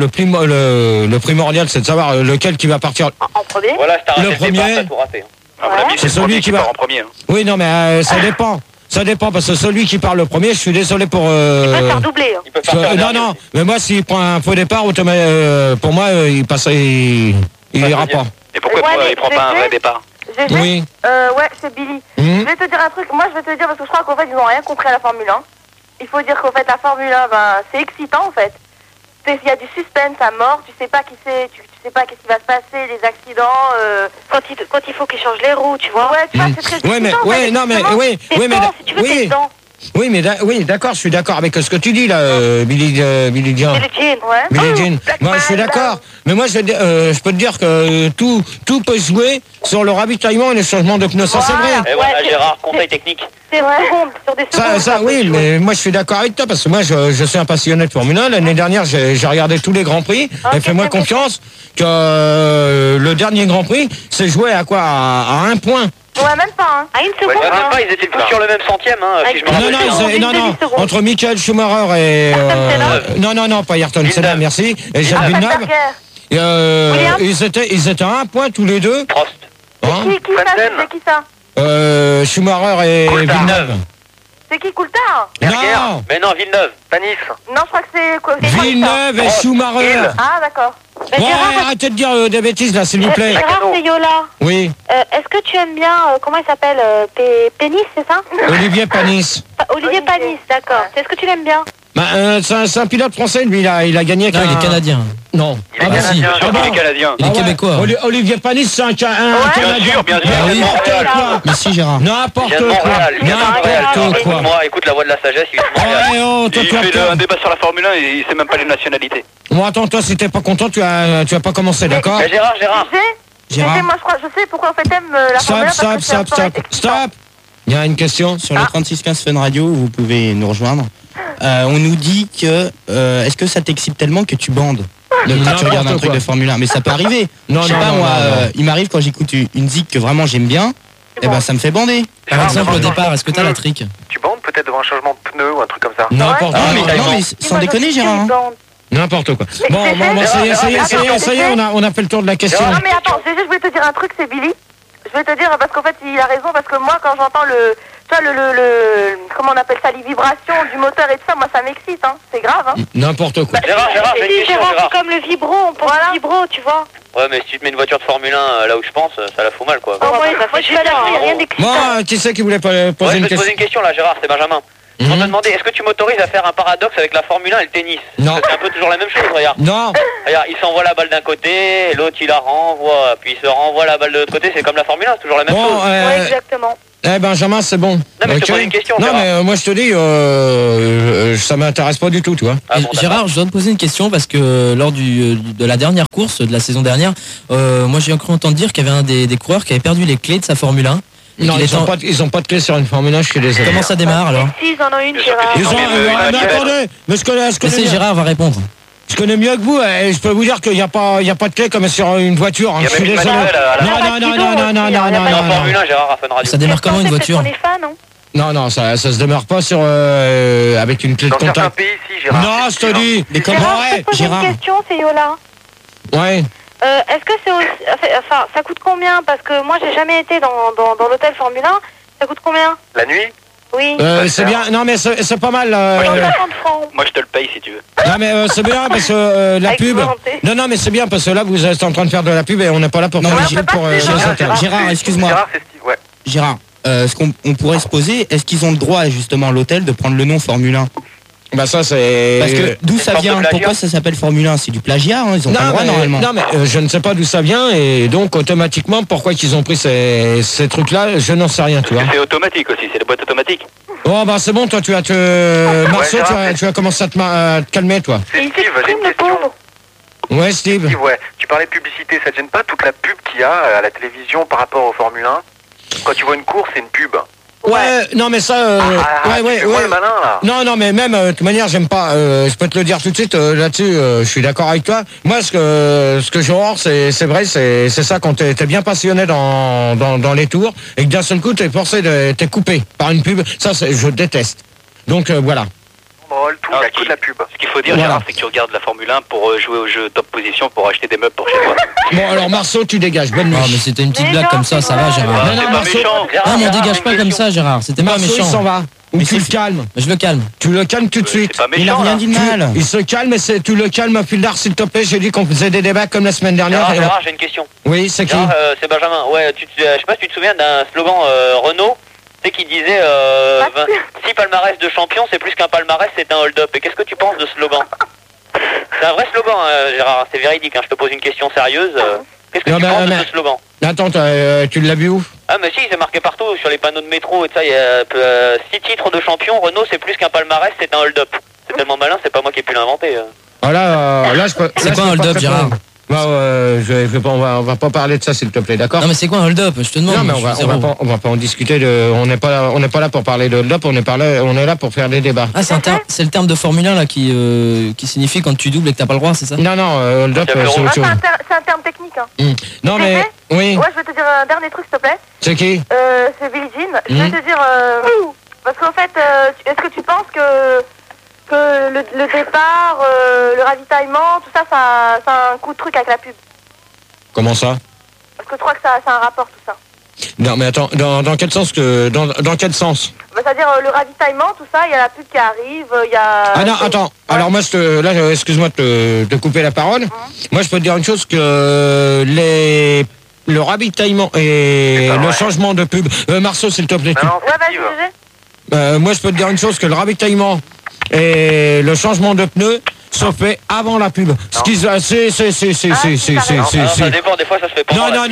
le primordial, c'est de savoir lequel qui va partir. En premier. Voilà, le premier. C'est celui qui va en premier. Hein. Oui, non, mais ça dépend. Ça dépend parce que celui qui part le premier, je suis désolé pour. Il peut faire doubler. Hein. Non, mais moi s'il prend un faux départ, pour moi il passe, il ira pas. Et pourquoi il prend pas un vrai départ? Oui. Ouais, c'est Billy. Je vais te dire un truc. Moi, je vais te dire parce que je crois qu'en fait ils n'ont rien compris à la Formule 1. Il faut dire qu'en fait la Formule 1, c'est excitant en fait. Il y a du suspense à mort, tu sais pas qui c'est, tu sais pas qu'est-ce qui va se passer, les accidents. Quand il faut qu'ils changent les roues, tu vois. Ouais, tu vois, c'est très excitant. Oui, d'accord, je suis d'accord avec ce que tu dis là, Billy Jean. Billie Jean, ouais. Billie Jean. Moi, je suis d'accord. Mais moi, je peux te dire que tout peut jouer sur le ravitaillement et le changement de pneus. Ça, c'est vrai. Et voilà, Gérard, conseil technique. C'est vrai. Sur des secondes. Ça, oui, mais moi, je suis d'accord avec toi parce que moi, je suis un passionné de Formule 1. L'année dernière, j'ai regardé tous les Grands Prix. Et fais-moi confiance que le dernier Grand Prix, c'est joué à quoi? À 1 point. Ouais, même pas, hein. À 1 seconde. Ouais, même pas, ils étaient tous sur le même centième, hein, si je me rappelle. Non, entre Michael Schumacher et... Non, pas Ayrton Senna, merci. Et Jacques Villeneuve. Ils étaient à 1 point tous les deux. Prost. C'est qui ça? Schumacher et Villeneuve. C'est qui Coulthard? Non. Mais non, Villeneuve. Panis. Non, je crois que c'est quoi? Villeneuve et Schumacher. Ah, d'accord. Ouais, arrêtez de dire des bêtises là, s'il vous plaît. Gérard, c'est Yola. Oui. Est-ce que tu aimes bien, comment il s'appelle, Pénis, c'est ça? Olivier Panis. Olivier Panis, d'accord. Est-ce que tu l'aimes bien? C'est un pilote français, lui, il a gagné. Non, il est canadien. Non. Il est canadien. Il est canadien. Il est québécois. Olivier Panis, c'est un canadien. Bien sûr. N'importe quoi. Mais si, Gérard. N'importe quoi. Moi, écoute la voix de la sagesse. Il fait un débat sur la Formule 1 et il sait même pas les nationalités. Bon, attends, toi, si t'es pas content, tu vas pas commencer, d'accord? Gérard. Moi, je sais pourquoi en fait t'aimes la Formule 1. Stop. Il y a une question. Sur le 3615 Fun Radio, vous pouvez nous rejoindre. On nous dit que est-ce que ça t'excite tellement que tu bandes quand tu regardes un truc de Formule 1? Mais ça peut arriver. Je sais pas, moi, il m'arrive quand j'écoute une zik que vraiment j'aime bien, et ça me fait bander. Par exemple, au départ, est-ce que t'as la trick? Tu bandes peut-être devant un changement de pneu ou un truc comme ça? N'importe quoi. Non, mais sans déconner, Gérard. N'importe quoi. Bon, ça y est, on a fait le tour de la question. Non, mais attends, je voulais te dire un truc, c'est Billy. Je vais te dire, parce qu'en fait, il a raison, parce que moi, quand j'entends comment on appelle ça, les vibrations du moteur et tout ça, moi, ça m'excite, hein. C'est grave, hein. N'importe quoi. Gérard, c'est comme le vibro, on pense vibro, tu vois. Ouais, mais si tu te mets une voiture de Formule 1 là où je pense, ça la fout mal, quoi. Moi, je suis pas là, il n'y a rien d'excitant. Moi, qui c'est qui voulait poser une question? Je vais te poser une question là, Gérard, c'est Benjamin. On t'a demandé, est-ce que tu m'autorises à faire un paradoxe avec la Formule 1 et le tennis? Non. Parce que c'est un peu toujours la même chose, regarde. Non. Regarde, il s'envoie la balle d'un côté, l'autre il la renvoie, puis il se renvoie la balle de l'autre côté, c'est comme la Formule 1, c'est toujours la même chose. Ouais, exactement. Benjamin, c'est bon. Non, mais je te pose une question, Non, Gérard. mais moi, je te dis, ça m'intéresse pas du tout, tu vois. Gérard, je dois te poser une question parce que lors de la dernière course de la saison dernière, moi j'ai cru entendre dire qu'il y avait un des coureurs qui avait perdu les clés de sa Formule 1. Non, ils ont pas de clé sur une Formule 1, je suis désolé. Comment ça démarre alors? Si, ils en ont une, Gérard. Mais attendez, mais je connais Gérard va répondre. Je connais mieux que vous, et je peux vous dire qu'il n'y a pas de clé comme sur une voiture. Je suis désolé. Non. Ça démarre comment une voiture? Non, ça se démarre pas sur avec une clé de contact. Dans certains pays, si, Gérard. Non, je te dis. Mais comment? Je te pose une question, c'est Yola. Ouais. Est-ce que c'est aussi... Enfin, ça coûte combien? Parce que moi, j'ai jamais été dans l'hôtel Formule 1. Ça coûte combien? La nuit? Oui. C'est bien. Non, mais c'est pas mal. Moi, je te le paye si tu veux. Non, mais c'est bien parce que la pub. Non, mais c'est bien parce que là, vous êtes en train de faire de la pub et on n'est pas là pour faire de la pub pour Gérard, excuse-moi. Gérard, ce qu'on pourrait se poser, est-ce qu'ils ont le droit justement à l'hôtel de prendre le nom Formule 1? Bah ça c'est... Parce que d'où ça vient? Pourquoi ça s'appelle Formule 1? C'est du plagiat, hein, ils ont pas le droit normalement. Non mais je ne sais pas d'où ça vient et donc automatiquement pourquoi qu'ils ont pris ces trucs-là, je n'en sais rien, tu vois. C'est automatique aussi, c'est les boîtes automatiques. Oh bah c'est bon, toi tu vas Marceau, tu vas commencer à te calmer, toi. C'est Steve, j'ai une question. Ouais, Steve. Ouais, tu parlais de publicité, ça te gêne pas toute la pub qu'il y a à la télévision par rapport au Formule 1? Quand tu vois une course, c'est une pub. Ouais, non mais ça, ouais. Le malin, là. Non, mais même de toute manière, j'aime pas. Je peux te le dire tout de suite là-dessus. Je suis d'accord avec toi. Moi, ce que j'ai horreur, c'est vrai, c'est ça quand t'es bien passionné dans les tours et que d'un seul coup t'es forcé t'es coupé par une pub. Ça, je déteste. Donc voilà. Tout, il y a que de la pub. Ce qu'il faut dire, Gérard, c'est que tu regardes la Formule 1 pour jouer au jeu top position pour acheter des meubles pour chez toi. Bon, alors Marceau, tu dégages. Bonne nuit. Non, mais c'était une petite blague comme ça va, Gérard. Non, Marceau. Non, mais on dégage pas comme ça, Gérard. C'était pas méchant. Il s'en va. Ou tu le calmes. Je le calme. Tu le calmes tout de suite. Il a rien dit de mal. Il se calme et tu le calmes, Pildar, s'il te plaît. J'ai dit qu'on faisait des débats comme la semaine dernière. Gérard, j'ai une question. Oui, c'est qui? C'est Benjamin. Ouais, je sais pas si tu te souviens d'un slogan Renault. Tu sais qui disait 6 palmarès de champion, c'est plus qu'un palmarès, c'est un hold-up. Et qu'est-ce que tu penses de ce slogan? C'est un vrai slogan, Gérard, c'est véridique. Je te pose une question sérieuse. Qu'est-ce que tu penses de ce slogan? Attends, tu l'as vu où? Ah mais si, c'est marqué partout, sur les panneaux de métro et tout ça, il y a 6 titres de champion, Renault c'est plus qu'un palmarès, c'est un hold-up. C'est tellement malin, c'est pas moi qui ai pu l'inventer. Là, je peux... C'est quoi un hold-up, Gérard? On va pas parler de ça, s'il te plaît, d'accord? Non mais c'est quoi un hold-up? Je te demande. Non mais on va pas en discuter. On n'est pas là pour parler de hold-up. On est là pour faire des débats. Ah c'est le terme de Formule 1 là qui signifie quand tu doubles et que t'as pas le droit, c'est ça? Non hold-up c'est autre chose. C'est un terme technique. Hein. Non mais oui. Ouais, je vais te dire un dernier truc, s'il te plaît. C'est qui? C'est Billie Jean. Je vais te dire parce qu'en fait, est-ce que tu penses que le départ, le ravitaillement, tout ça, ça a un coup de truc avec la pub? Comment ça? Parce que je crois que ça a un rapport, tout ça. Non mais attends, dans quel sens dans quel sens? C'est-à-dire le ravitaillement, tout ça, il y a la pub qui arrive, il y a... Ah non, attends, alors moi, excuse-moi de te couper la parole. Moi, je peux te dire une chose, que le ravitaillement et le changement de pub... Marceau, s'il te plaît. Moi, je peux te dire une chose, que le ravitaillement et le changement de pneus sont faits avant la pub. Ce qui ça dépend, des fois ça se fait pas.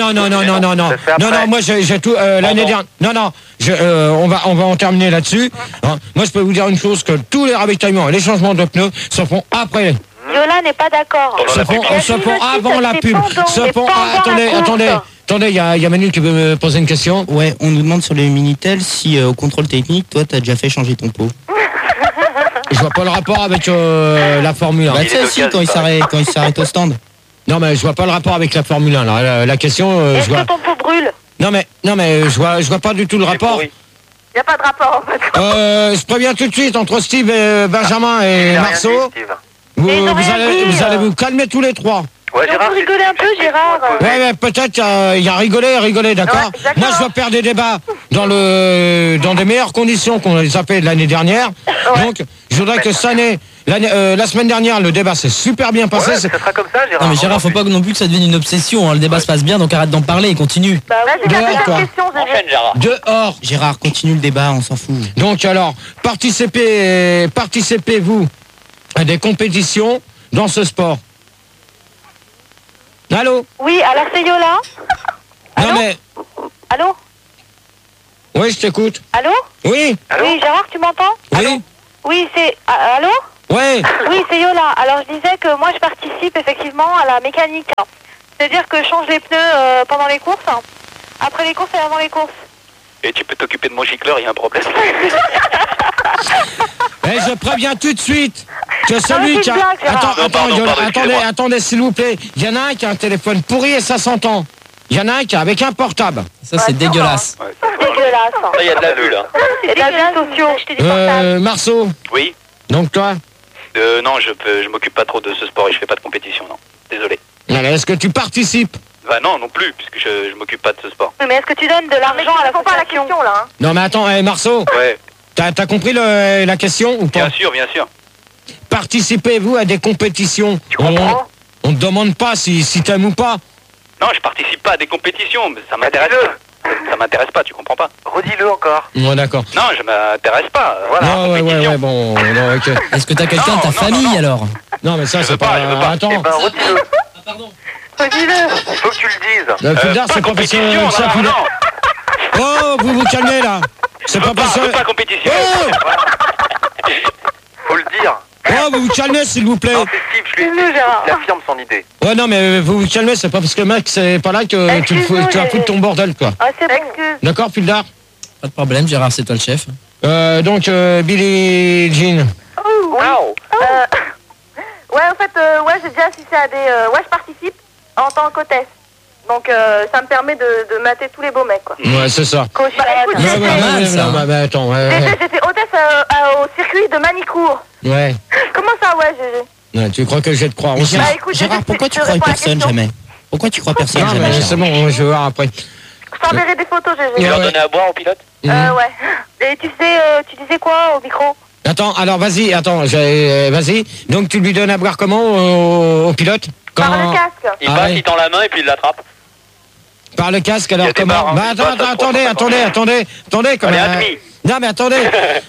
Non, moi j'ai tout l'année dernière. On va en terminer là-dessus. Moi je peux vous dire une chose, que tous les ravitaillements et les changements de pneus se font après. Yola n'est pas d'accord. Se font avant la pub. Attendez, il y a Manu qui veut me poser une question. Ouais, on nous demande sur les Minitel si au contrôle technique, toi t'as déjà fait changer ton pot. Je vois pas le rapport avec la Formule 1. Bah tu sais aussi quand il s'arrête au stand. Non mais je vois pas le rapport avec la Formule 1 là. La question est-ce que ton pot brûle? Non mais je vois pas du tout le rapport. Il n'y a pas de rapport en fait. Je préviens tout de suite entre Steve et Benjamin et Marceau. Vous allez vous calmer tous les trois. Ouais, Gérard, on peut rigoler un peu, Gérard. Ouais, peut-être il y a rigoler, d'accord. Moi, je veux faire des débats dans des meilleures conditions qu'on les a fait l'année dernière. Donc, je voudrais que cette année, La semaine dernière, le débat s'est super bien passé. Ouais, ça sera comme ça, Gérard. Non mais Gérard, faut pas non plus que ça devienne une obsession. Hein. Le débat se passe bien, donc arrête d'en parler et continue. Bah ouais, c'est Dehors, la toi. question, Enchaîne, Gérard. Dehors. Gérard, continue le débat, on s'en fout. Donc alors, participez-vous à des compétitions dans ce sport? Allô? Oui, alors c'est Yola. Non mais, Allô? oui, je t'écoute. Allô? Oui? Oui, Gérard, tu m'entends? Oui? Oui, c'est... Allô? Ouais. Oui, c'est Yola. Alors je disais que moi je participe effectivement à la mécanique. C'est-à-dire que je change les pneus pendant les courses, après les courses et avant les courses. Et tu peux t'occuper de mon gicleur, il y a un problème. Eh, je préviens tout de suite que mais celui c'est qui a... une blague, Gérard. Attends, Non, pardon, excusez-moi. attendez, s'il vous plaît. Il y en a un qui a un téléphone pourri et ça s'entend. Il y en a un qui a avec un portable. Ça c'est dégueulasse. C'est dégueulasse. Ça, il y a de la vue, là. C'est de l'abus sociaux. Marceau, Oui. donc toi, Non, je m'occupe pas trop de ce sport et je fais pas de compétition, non. Désolé. alors, est-ce que tu participes? Bah non, non plus, puisque je m'occupe pas de ce sport. Mais est-ce que tu donnes de l'argent à la pas la question là hein. Non mais attends, Marceau, Ouais, t'as compris la question ou pas? bien sûr, bien sûr. Participez-vous à des compétitions? Tu comprends? On te demande pas si t'aimes ou pas. Non, je participe pas à des compétitions, mais ça m'intéresse pas. Ça m'intéresse pas, tu comprends pas? Redis-le encore. Ouais, d'accord. Non, je m'intéresse pas. Voilà. Non, ouais, bon, non, ok. Est-ce que t'as quelqu'un de ta famille alors? Non, mais ça, c'est pas... Attends. Eh ben, redis-le. Redis-le. Il faut que tu le dises. Fulda, c'est pas parce que ça, Fulda. Oh, vous vous calmez, là. C'est pas parce que... Pas compétition. Oh, Faut le dire. oh, vous vous calmez, s'il vous plaît. Non, c'est Steve, je lui ai dit. Il affirme son idée. Ouais, non, mais vous vous calmez, c'est pas parce que le mec, c'est pas là que tu vas foutre ton bordel, quoi. Ah, c'est bon. Excuse. D'accord, Fulda? Pas de problème, Gérard, c'est toi le chef. Donc, Billie Jean. Wow. Ouais, en fait, ouais, j'ai déjà assisté à des... ouais, je participe en tant qu'hôtesse. Donc, ça me permet de mater tous les beaux mecs, quoi. Ouais, c'est ça. Bah, écoute, Ouais, attends, j'étais hôtesse au circuit de Manicourt. ouais. Comment ça, ouais, GG? Ouais, tu crois que je vais te croire aussi? Bah, écoute, Gérard, pourquoi tu crois personne jamais? Pourquoi tu crois personne Non, jamais, mais Gérard? c'est bon, je vais voir après. Je t'enverrai des photos, GG. Tu leur Ouais. donnais à boire au pilote? Ouais. Et tu sais, tu disais quoi au micro? Attends, alors vas-y, vas-y. Donc tu lui donnes à boire comment au pilote? Par le casque. Il passe, il tend la main et puis il l'attrape. Par le casque, alors Il y a des comment? barres, hein, Bah qui passent à attendez, comme Allez, à demi. non mais attendez.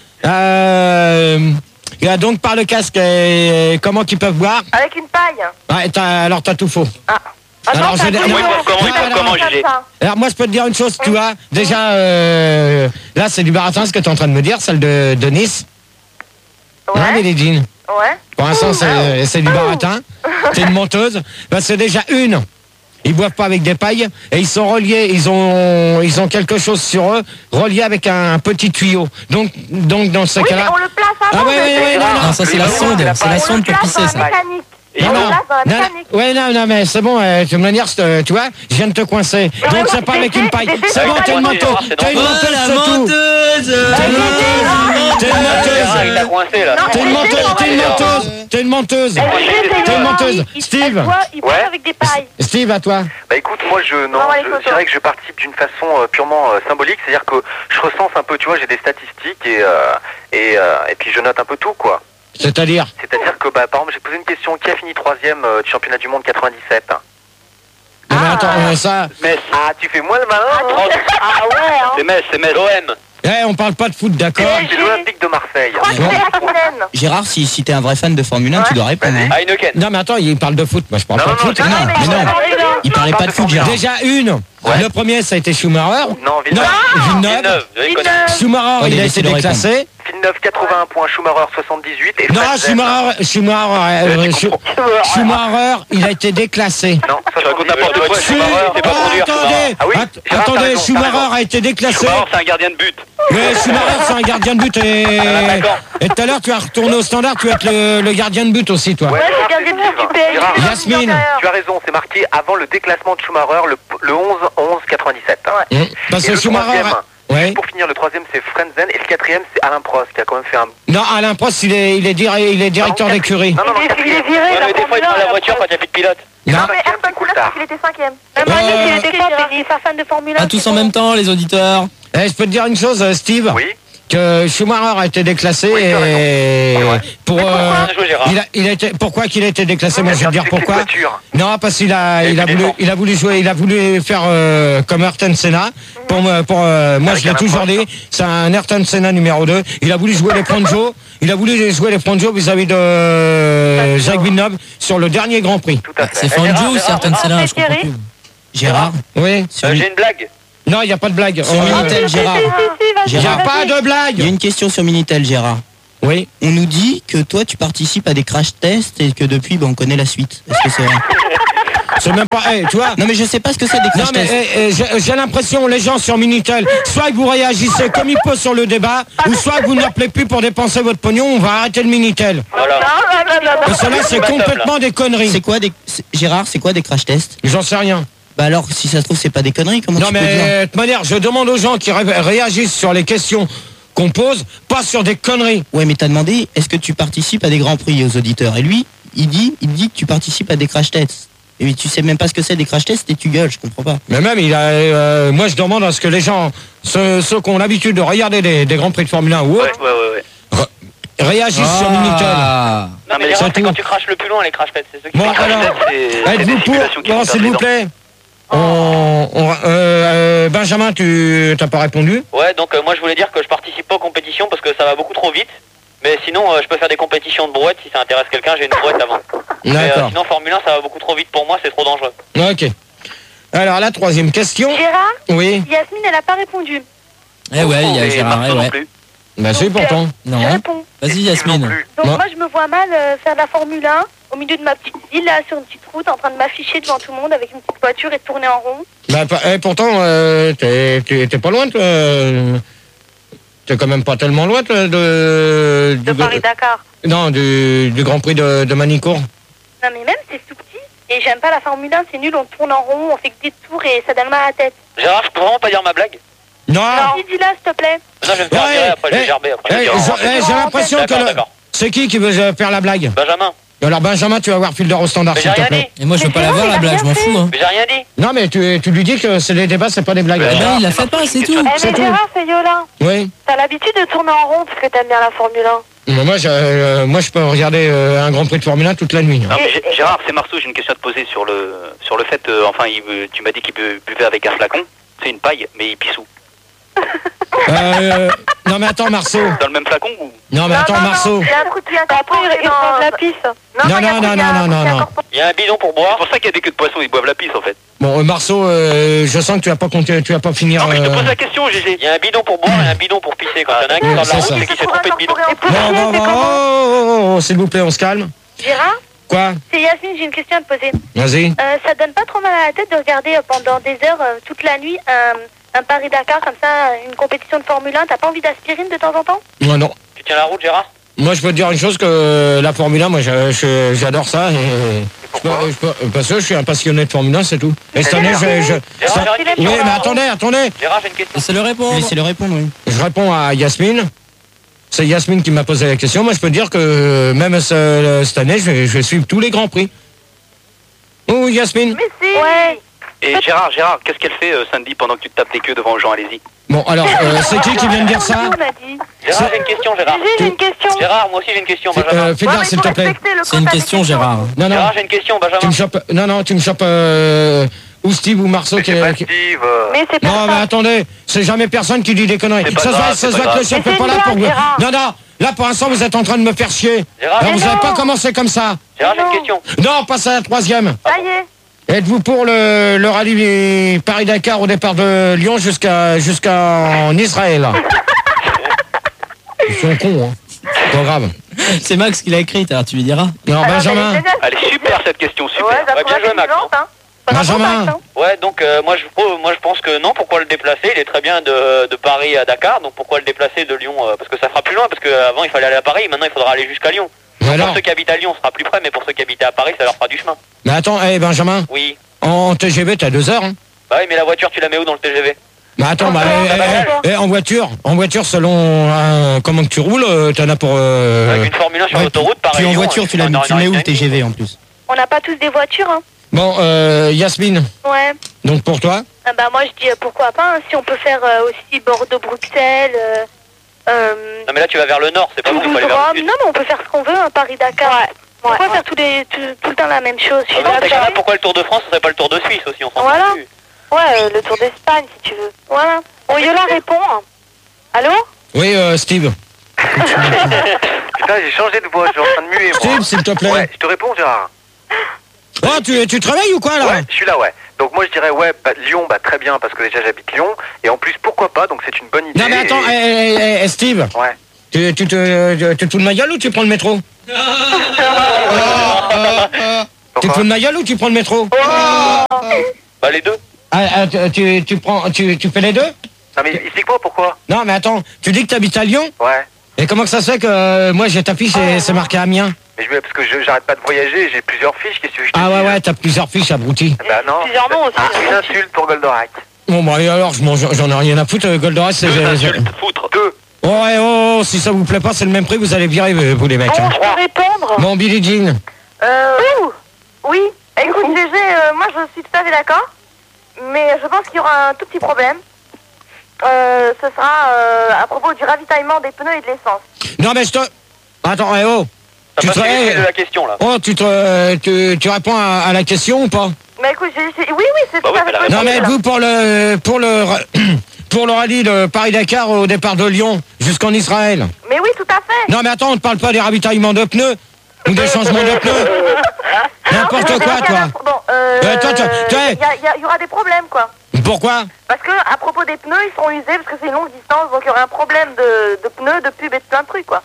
Donc par le casque, comment qu'ils peuvent boire? Avec une paille. Ouais, alors t'as tout faux. Ah. Alors, Alors, je- t'as non, dit, comment, comme GG? ça. Alors moi je peux te dire une chose, tu vois. Déjà, là c'est du baratin ce que tu es en train de me dire, celle de Nice. Ouais. Hein, Billie Jean? Ouais. Pour l'instant, c'est du baratin. C'est une menteuse. Ben, c'est déjà une. Ils boivent pas avec des pailles et ils sont reliés. Ils ont quelque chose sur eux, relié avec un petit tuyau. Donc dans ce Oui, mais cas-là. on le place Ah avant. ouais, Non, ça c'est la sonde, c'est la sonde pour pisser ça. Mécanique. Et On non, le place dans la non, mécanique. ouais, non, mais c'est bon, de toute manière, tu vois, je viens de te coincer. Mais Donc ouais, c'est pas avec j'ai une fait- paille. j'ai fait C'est bon, ça. t'es une menteuse. T'es une menteuse, c'est tout. T'es une Ah, il t'a menteuse. coincé là. T'es une menteuse, t'es une menteuse. T'es une menteuse. T'es une menteuse. Steve. Il boit avec des pailles. Steve, à toi. Bah écoute, moi je photos. dirais que je participe d'une façon purement symbolique, c'est-à-dire que je recense un peu, tu vois, j'ai des statistiques et puis je note un peu tout, quoi. C'est-à-dire C'est-à-dire que, bah, par exemple, j'ai posé une question, qui a fini 3e du championnat du monde 97? Non, mais attends, ça. Metz. Ah, tu fais moins le malin, hein? Ah ouais, hein. C'est Metz. l'OM. On parle pas de foot, d'accord? C'est l'Olympique de Marseille. Je crois que c'est Hakkinen. Gérard, si t'es un vrai fan de Formule 1, tu dois répondre. hein. Heineken. Non, mais attends, il parle de foot. Moi, je parle pas de foot. Non, mais non. Il parlait pas de foot, Gérard. Déjà une. Le premier, ça a été Schumacher. Non, Villeneuve. Villeneuve. Villeneuve. Schumacher, Ouais, il a laissez été le déclassé. Villeneuve 81 points, Schumacher 78 et Non, Frentzen. Schumacher, il a été déclassé. Non, Tu racontes n'importe quoi, Si, Schumacher, c'est pas conduire. attendez, Ah oui, Gérard, t'as attendez, raison, t'as Schumacher raison. a été déclassé. Schumacher, c'est un gardien de but. Mais Schumacher, c'est un gardien de but d'accord. et tout à l'heure, tu vas retourner au standard, tu vas être le gardien de but aussi, toi. Ouais, Ouais, Gérard, c'est gardien de but du PSG. Gérard, Yasmine. tu as raison, c'est marqué avant le déclassement de Schumacher, le 11-11-97. Parce Et que le Schumacher... troisième, Ouais. pour finir, le troisième c'est Frentzen et le quatrième c'est Alain Prost qui a quand même fait un... Non, Alain Prost, il est directeur d'écurie. Non, non, non, Il est quatrième. viré Ouais, de mais des fois, il prend la voiture quand il n'y a plus de pilote. Non. Non, mais Ayrton c'est Senna, Coulthard. parce qu'il était 5e. Manu, il était quoi, il est fan de Formule 1. À tous en même temps, les auditeurs. Je peux te dire une chose, Steve. Oui. que Schumacher a été déclassé et pour pourquoi qu'il a été déclassé, moi je vais te dire pourquoi. Non, parce qu'il a voulu jouer, il a voulu faire comme Ayrton Senna. Moi je l'ai toujours dit, c'est un Ayrton Senna numéro 2. Il a voulu jouer les Fangio, vis-à-vis de Jacques Villeneuve sur le dernier Grand Prix. C'est Fangio ou c'est Ayrton Senna, je comprends plus. Gérard. Oui. J'ai une blague. Non, il n'y a pas de blague. Sur Minitel, Gérard. Il n'y a pas de blague. Il y a une question sur Minitel, Gérard. Oui. On nous dit que toi, tu participes à des crash tests et que depuis, on connaît la suite. Est-ce que c'est vrai? C'est même pas... tu vois. Non, mais je sais pas ce que c'est des crash tests. J'ai l'impression, les gens sur Minitel, soit que vous réagissez comme il faut sur le débat, ou soit que vous n'appelez plus pour dépenser votre pognon, on va arrêter le Minitel. Voilà. Parce que là, c'est complètement des conneries. C'est quoi Gérard, c'est quoi des crash tests? J'en sais rien. Bah alors, si ça se trouve, c'est pas des conneries, comment non, tu peux dire? Non, mais de toute manière, je demande aux gens qui réagissent sur les questions qu'on pose, pas sur des conneries. Ouais, mais t'as demandé, est-ce que tu participes à des grands prix aux auditeurs? Et lui, il dit que tu participes à des crash tests. Et tu sais même pas ce que c'est des crash tests et tu gueules, je comprends pas. Mais même, moi je demande à ce que les gens, ceux qui ont l'habitude de regarder des grands prix de Formule 1 ou autre, réagissent sur Minitel. Non, mais c'est quand tu craches le plus loin, les crash tests, c'est ceux qui bon, alors, êtes-vous pour? Non, s'il vous plaît. Benjamin, tu t'as pas répondu? Ouais, donc moi je voulais dire que je participe pas aux compétitions parce que ça va beaucoup trop vite. Mais sinon, je peux faire des compétitions de brouettes si ça intéresse quelqu'un, j'ai une brouette avant. Mais sinon, Formule 1, ça va beaucoup trop vite pour moi, c'est trop dangereux. Ok. Alors, la troisième question. Gérard? Oui. Yasmine, elle a pas répondu. Eh ouais, il y a Gérard, Bah si, pourtant. Non. Vas-y, Yasmine. Donc moi, je me vois mal faire de la Formule 1 au milieu de ma petite ville, là, sur une petite route, en train de m'afficher devant tout le monde avec une petite voiture et de tourner en rond. Bah, pourtant, t'es pas loin, toi. T'es quand même pas tellement loin, toi, de Paris-Dakar. Non, du Grand Prix de Manicourt. Non, mais même, c'est tout petit. Et j'aime pas la Formule 1, c'est nul, on tourne en rond, on fait que des tours et ça donne mal à la tête. Gérard, je peux vraiment pas dire ma blague? Non. Dis-la, s'il te plaît. Non, je vais me faire virer après, je vais gerber après. J'ai l'impression que... C'est qui veut faire la blague? Benjamin. Alors Benjamin, tu vas voir fil de au standard, s'il te plaît. Et moi je veux pas la voir la blague, je m'en fous. Hein. Mais j'ai rien dit. Non mais tu lui dis que c'est les débats, c'est pas des blagues. Il la fait pas, c'est tout. Mais Gérard, c'est Yola. Oui. T'as l'habitude de tourner en rond parce que t'aimes bien la Formule 1. Moi je peux regarder un Grand Prix de Formule 1 toute la nuit. Non, mais Gérard, c'est Marceau, j'ai une question à te poser sur le fait, tu m'as dit qu'il buvait avec un flacon, c'est une paille, mais il pisse où? Non mais attends Marceau. Dans le même flacon ou? Non mais attends Marceau. Il y a un truc qui après il prend de la pisse. Non. Il y a un bidon pour boire. C'est pour ça qu'il y a des queues de poisson, ils boivent la pisse en fait. Bon Marceau, je sens que tu vas pas compter, tu vas pas finir. Non mais je te pose la question, GG. Il y a un bidon pour boire et un bidon pour pisser. Quand il y en a un qui sort de la route, c'est qui s'est trompé de bidon. Oh, s'il vous plaît, on se calme. Gérard? Quoi? C'est Yasmine, j'ai une question à te poser. Vas-y. Ça donne pas trop mal à la tête de regarder pendant des heures, toute la nuit, un Paris-Dakar comme ça, une compétition de Formule 1, t'as pas envie d'aspirine de temps en temps? Non. Tu tiens la route, Gérard? Moi, je peux te dire une chose, que la Formule 1, moi, j'adore ça. Parce que je suis un passionné de Formule 1, c'est tout. Et cette année, Oui, mais attendez. Gérard, j'ai une question. Laissez-le répondre. Laissez-le répondre, oui. Je réponds à Yasmine. C'est Yasmine qui m'a posé la question. Moi, je peux dire que même cette année, je vais suivre tous les Grands Prix. Oh, Yasmine? Mais si. Ouais. Et Gérard, qu'est-ce qu'elle fait samedi pendant que tu te tapes des queues devant Jean Alési? Bon, alors, c'est qui vient de dire ça? Gérard, j'ai une question, Gérard. J'ai une question. Gérard, moi aussi j'ai une question, Benjamin. Fais gaffe, s'il te plaît. C'est une question, Gérard. Non. Gérard, j'ai une question, Benjamin. Tu me chopes ou Steve ou Marceau qui est... Steve. Mais c'est pas non, mais attendez, c'est jamais personne qui dit des conneries. Ça se voit que le chef n'est pas là pour vous. Non, là pour l'instant vous êtes en train de me faire chier. Gérard, vous n'avez pas commencé comme ça. Gérard, j'ai une question. Non, passe à la troisième. Ça y est. Êtes-vous pour le rallye Paris-Dakar au départ de Lyon jusqu'en Israël? Ils sont cons, hein. Pas grave. C'est Max qui l'a écrite, alors tu lui diras. Non, Benjamin. Elle est super cette question, super. Ouais, bien joué, Max. Benjamin. Ouais, donc moi je pense que non, pourquoi le déplacer? Il est très bien de Paris à Dakar, donc pourquoi le déplacer de Lyon? Parce que ça sera plus loin, parce qu'avant il fallait aller à Paris, maintenant il faudra aller jusqu'à Lyon. Pour ceux qui habitent à Lyon, ce sera plus près, mais pour ceux qui habitent à Paris, ça leur fera du chemin. Mais attends, Benjamin. Oui. En TGV, t'as 2 heures, hein? Bah oui, mais la voiture, tu la mets où dans le TGV? Mais attends, en voiture, selon comment que tu roules, t'en as pour... Avec une Formule 1 sur l'autoroute, pareil. Puis en voiture, tu mets où le TGV en plus? On n'a pas tous des voitures, hein. Bon, Yasmine. Ouais. Donc pour toi? Bah moi je dis pourquoi pas, hein, si on peut faire aussi Bordeaux-Bruxelles, Non mais là tu vas vers le nord, c'est pas bon, il faut aller vers le sud. Non mais on peut faire ce qu'on veut, un Paris-Dakar. Ouais. Pourquoi faire tout le temps la même chose? Pourquoi le Tour de France, ce serait pas le Tour de Suisse aussi, on s'en Voilà. Ouais, le Tour d'Espagne si tu veux. Voilà. Bon, Yola répond. Allô? Oui, Steve. Putain, j'ai changé de voix, je suis en train de muer. Steve, s'il te plaît. Ouais, je te réponds, Gérard. Oh, tu travailles ou quoi là? Ouais, je suis là, ouais. Donc moi je dirais Lyon, très bien parce que déjà j'habite Lyon et en plus pourquoi pas, donc c'est une bonne idée. Non mais attends, Steve. Ouais. Tu te fous de ma gueule ou tu prends le métro? Tu te fous de ma gueule ou tu prends le métro? Bah les deux. Tu fais les deux? Non mais explique-moi pourquoi. Non mais attends, tu dis que tu habites à Lyon? Ouais. Et comment que ça se fait que moi j'ai ta fiche et c'est marqué Amiens? Mais parce que j'arrête pas de voyager, j'ai plusieurs fiches, qu'est-ce que je te dis? Ah ouais, t'as plusieurs fiches, abruti. Bah non. Plusieurs noms aussi. Une insulte pour Goldorak. Bon bah et alors, j'en ai rien à foutre, Goldorak c'est... Foutre. Deux. Oh, si ça vous plaît pas, c'est le même prix, vous allez virer, vous les mecs. Bon, je peux répondre. Bon, Billie Jean. Oui. Écoute, GG, moi je suis tout à fait d'accord. Mais je pense qu'il y aura un tout petit problème. Ce sera à propos du ravitaillement des pneus et de l'essence. Non mais je te... Attends, T'as pas fait de la question là. Oh, tu réponds à la question ou pas? Mais écoute, oui, c'est tout à fait possible. Non mais vous, pour le rallye de Paris-Dakar au départ de Lyon jusqu'en Israël. Mais oui, tout à fait. Non mais attends, on ne parle pas des ravitaillements de pneus ou des changements de pneus. N'importe quoi, toi. Bon, il y aura des problèmes, quoi. Pourquoi? Parce que à propos des pneus, ils seront usés parce que c'est une longue distance, donc il y aura un problème de pneus, de pubs et de plein de trucs, quoi.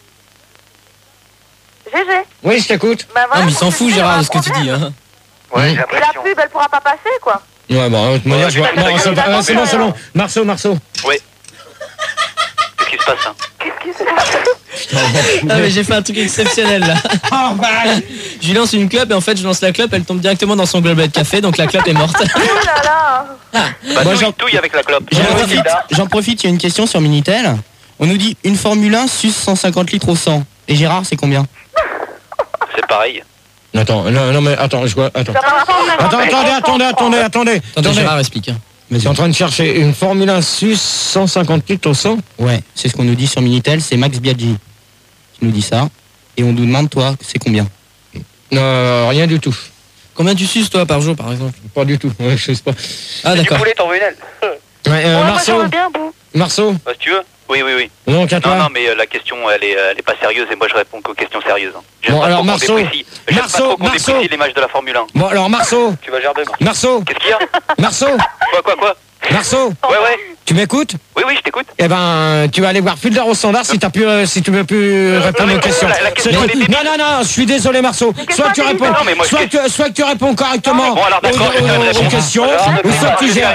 GG. Oui, je t'écoute. Bah, voilà, non mais il s'en fout Gérard de ce que tu dis. Hein. Ouais, et la pub, elle pourra pas passer, quoi. Ouais, bon, de toute manière, je vois... Non, c'est bon. Marceau. Oui. Qu'est-ce qui se passe, hein? Qu'est-ce qui se passe? Ah mais j'ai fait un truc exceptionnel là. Je lui lance une clope et en fait je lance la clope, elle tombe directement dans son gobelet de café, donc la clope est morte. Oh là là. Bah touille avec la clope. J'en profite, il y a une question sur Minitel. On nous dit une Formule 1 suce 150 litres au 100. Et Gérard, c'est combien? C'est pareil. Attends, non mais attends, je vois... Attends, attendez. Gérard explique. Mais tu es en train de chercher une Formule 1 sus 150 litres au 100? Ouais, c'est ce qu'on nous dit sur Minitel, c'est Max Biaggi qui nous dit ça. Et on nous demande, toi, c'est combien? Rien du tout. Combien tu suces toi par jour par exemple? Pas du tout, ouais, je sais pas. Ah d'accord. Tu voulais t'en venir? Marceau. Marceau. Si tu veux. Oui. Donc à toi. Non, mais la question, elle est pas sérieuse et moi je réponds qu'aux questions sérieuses. J'aime bon, pas alors trop Marceau. qu'on déprécie l'image de la Formule 1. Bon, alors Marceau. Tu vas gerber. Marceau. Qu'est-ce qu'il y a? Marceau. Quoi? Marceau. Ouais. Tu m'écoutes? Oui, je t'écoute. Eh ben, tu vas aller voir Fulder au standard si tu veux plus répondre aux questions. Non, je suis désolé Marceau. Soit tu réponds, soit que tu réponds correctement aux questions, ou soit que tu gères.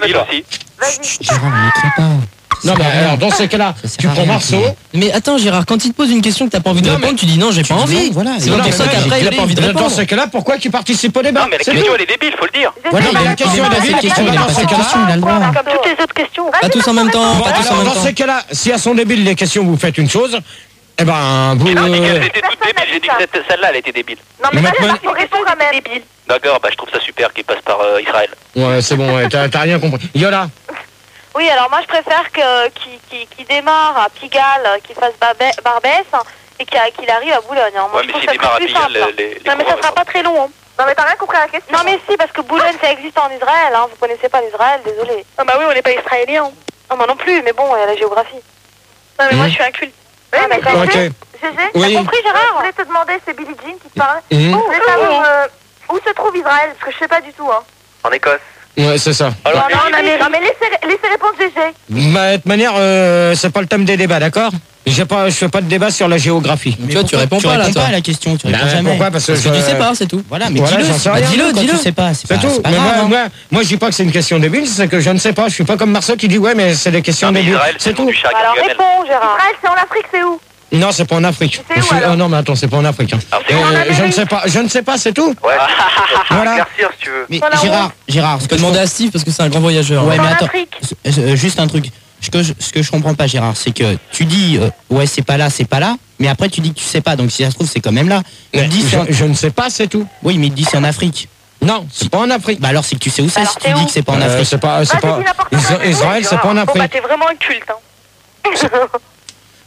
Non mais alors dans ces cas-là, tu prends Marceau. Mais attends Gérard, quand il te pose une question que t'as pas envie de répondre, tu dis non, j'ai pas envie. Voilà. C'est pour ça qu'après il a pas envie de répondre. Dans ces cas-là, pourquoi tu participes au débat? Non mais la question elle est débile, faut le dire. Voilà, mais la question est débile. Dans ces cas-là, Comme toutes les autres questions. Pas tous en même temps. Dans ces cas-là, si elles sont débiles les questions, vous faites une chose. Eh ben, vous... J'ai dit qu'elles étaient toutes débiles, j'ai dit que celle-là elle était débile. Non mais vas-y, faut répondre quand même. Débile. D'accord, je trouve ça super qu'il passe par Israël. Ouais, c'est bon, t'as rien compris. Yola. Oui, alors moi je préfère qu'il démarre à Pigalle, qu'il fasse Barbès et qu'il arrive à Boulogne. Moi, ouais, mais s'il démarre à Pigalle, non mais ça sera pas très long. Hein. Non mais t'as rien compris à la question. Non mais si, parce que Boulogne ça existe en Israël, hein. Vous connaissez pas l'Israël, désolé. Ah bah oui, on n'est pas israélien. Non moi non plus, mais bon, il y a la géographie. Non mais moi je suis inculte. Oui, mais d'accord. Okay. T'as compris Gérard? Je voulais te demander, c'est Billie Jean qui te parlait. Je voulais savoir où se trouve Israël, parce que je sais pas du tout. Hein. En Écosse. Ouais, c'est ça. Alors, non, mais laissez répondre GG. De toute manière, c'est pas le thème des débats, d'accord? Je fais pas de débat sur la géographie. Mais tu vois, tu réponds pas là, toi. À la question, tu réponds jamais. Pourquoi? Parce que tu sais pas, c'est tout. Voilà, mais dis-le. Dis-le. Tu sais pas, c'est tout. Mais moi, je dis pas que c'est une question débile, c'est que je ne sais pas. Je suis pas comme Marceau qui dit ouais, mais c'est des questions débiles. C'est tout. Alors réponds, Gérard. Israël, c'est en Afrique, c'est où? Non, c'est pas en Afrique. Non, mais attends, c'est pas en Afrique. Je ne sais pas, c'est tout. Ouais. Voilà. Si tu veux. Mais Gérard, tu peux demander à Steve parce que c'est un grand voyageur. Ouais, mais attends. Juste un truc. Ce que je comprends pas, Gérard, c'est que tu dis ouais, c'est pas là, mais après tu dis que tu sais pas. Donc si ça se trouve, c'est quand même là. Je ne sais pas, c'est tout. Oui, mais il dit c'est en Afrique. Non, c'est pas en Afrique. Bah alors c'est que tu sais où c'est si tu dis que c'est pas en Afrique. C'est pas. Israël, c'est pas en Afrique. Bon bah t'es vraiment un culte. Hein.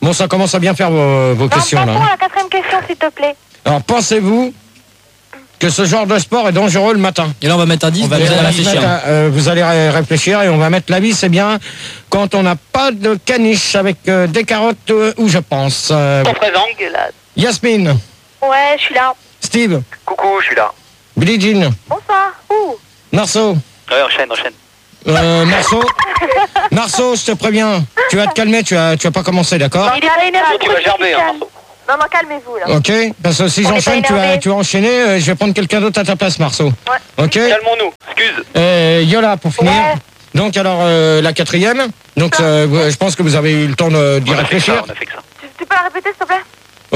Bon, ça commence à bien faire vos questions, là. Passons à la quatrième question, s'il te plaît. Alors, pensez-vous que ce genre de sport est dangereux le matin? Et là, on va mettre un 10, vous allez réfléchir et on va mettre l'avis, c'est bien quand on n'a pas de caniche avec des carottes où je pense. Yasmine. Ouais, je suis là. Steve. Coucou, je suis là. Billie Jean. Bonsoir. Ouh. Marceau. Ouais, enchaîne. Marceau, je te préviens, tu vas te calmer, tu vas pas commencer, d'accord? Il est pas énervé. Tu vas gerber, hein, Marceau. Non, calmez-vous, là. Ok, parce que si j'enchaîne, tu vas enchaîner, je vais prendre quelqu'un d'autre à ta place, Marceau. Ouais. Ok. Calmons-nous, excuse. Yola, pour finir. Ouais. Donc, alors, la quatrième. Donc, je pense que vous avez eu le temps d'y réfléchir. On a fait que ça. Tu peux la répéter, s'il te plaît?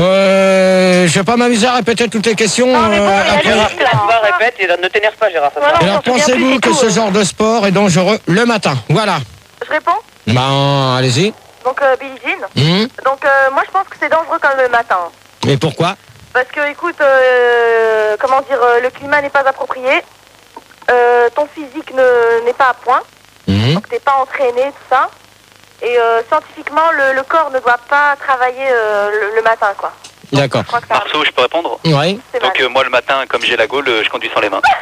Je vais pas m'amuser à répéter toutes les questions. Après. Répète et ne t'énerve pas, Gérard. Ça Voilà. Alors, pensez-vous que ce genre de sport est dangereux le matin? Voilà. Je réponds? Ben, allez-y. Donc, Billie Jean. Donc, moi, je pense que c'est dangereux quand le matin. Et pourquoi? Parce que, écoute, comment dire, le climat n'est pas approprié. Ton physique n'est pas à point. Donc, t'es pas entraîné, tout ça. Et scientifiquement, le corps ne doit pas travailler le matin, quoi. D'accord. Marceau, je peux répondre? Oui. Donc moi le matin, comme j'ai la gaule, je conduis sans les mains.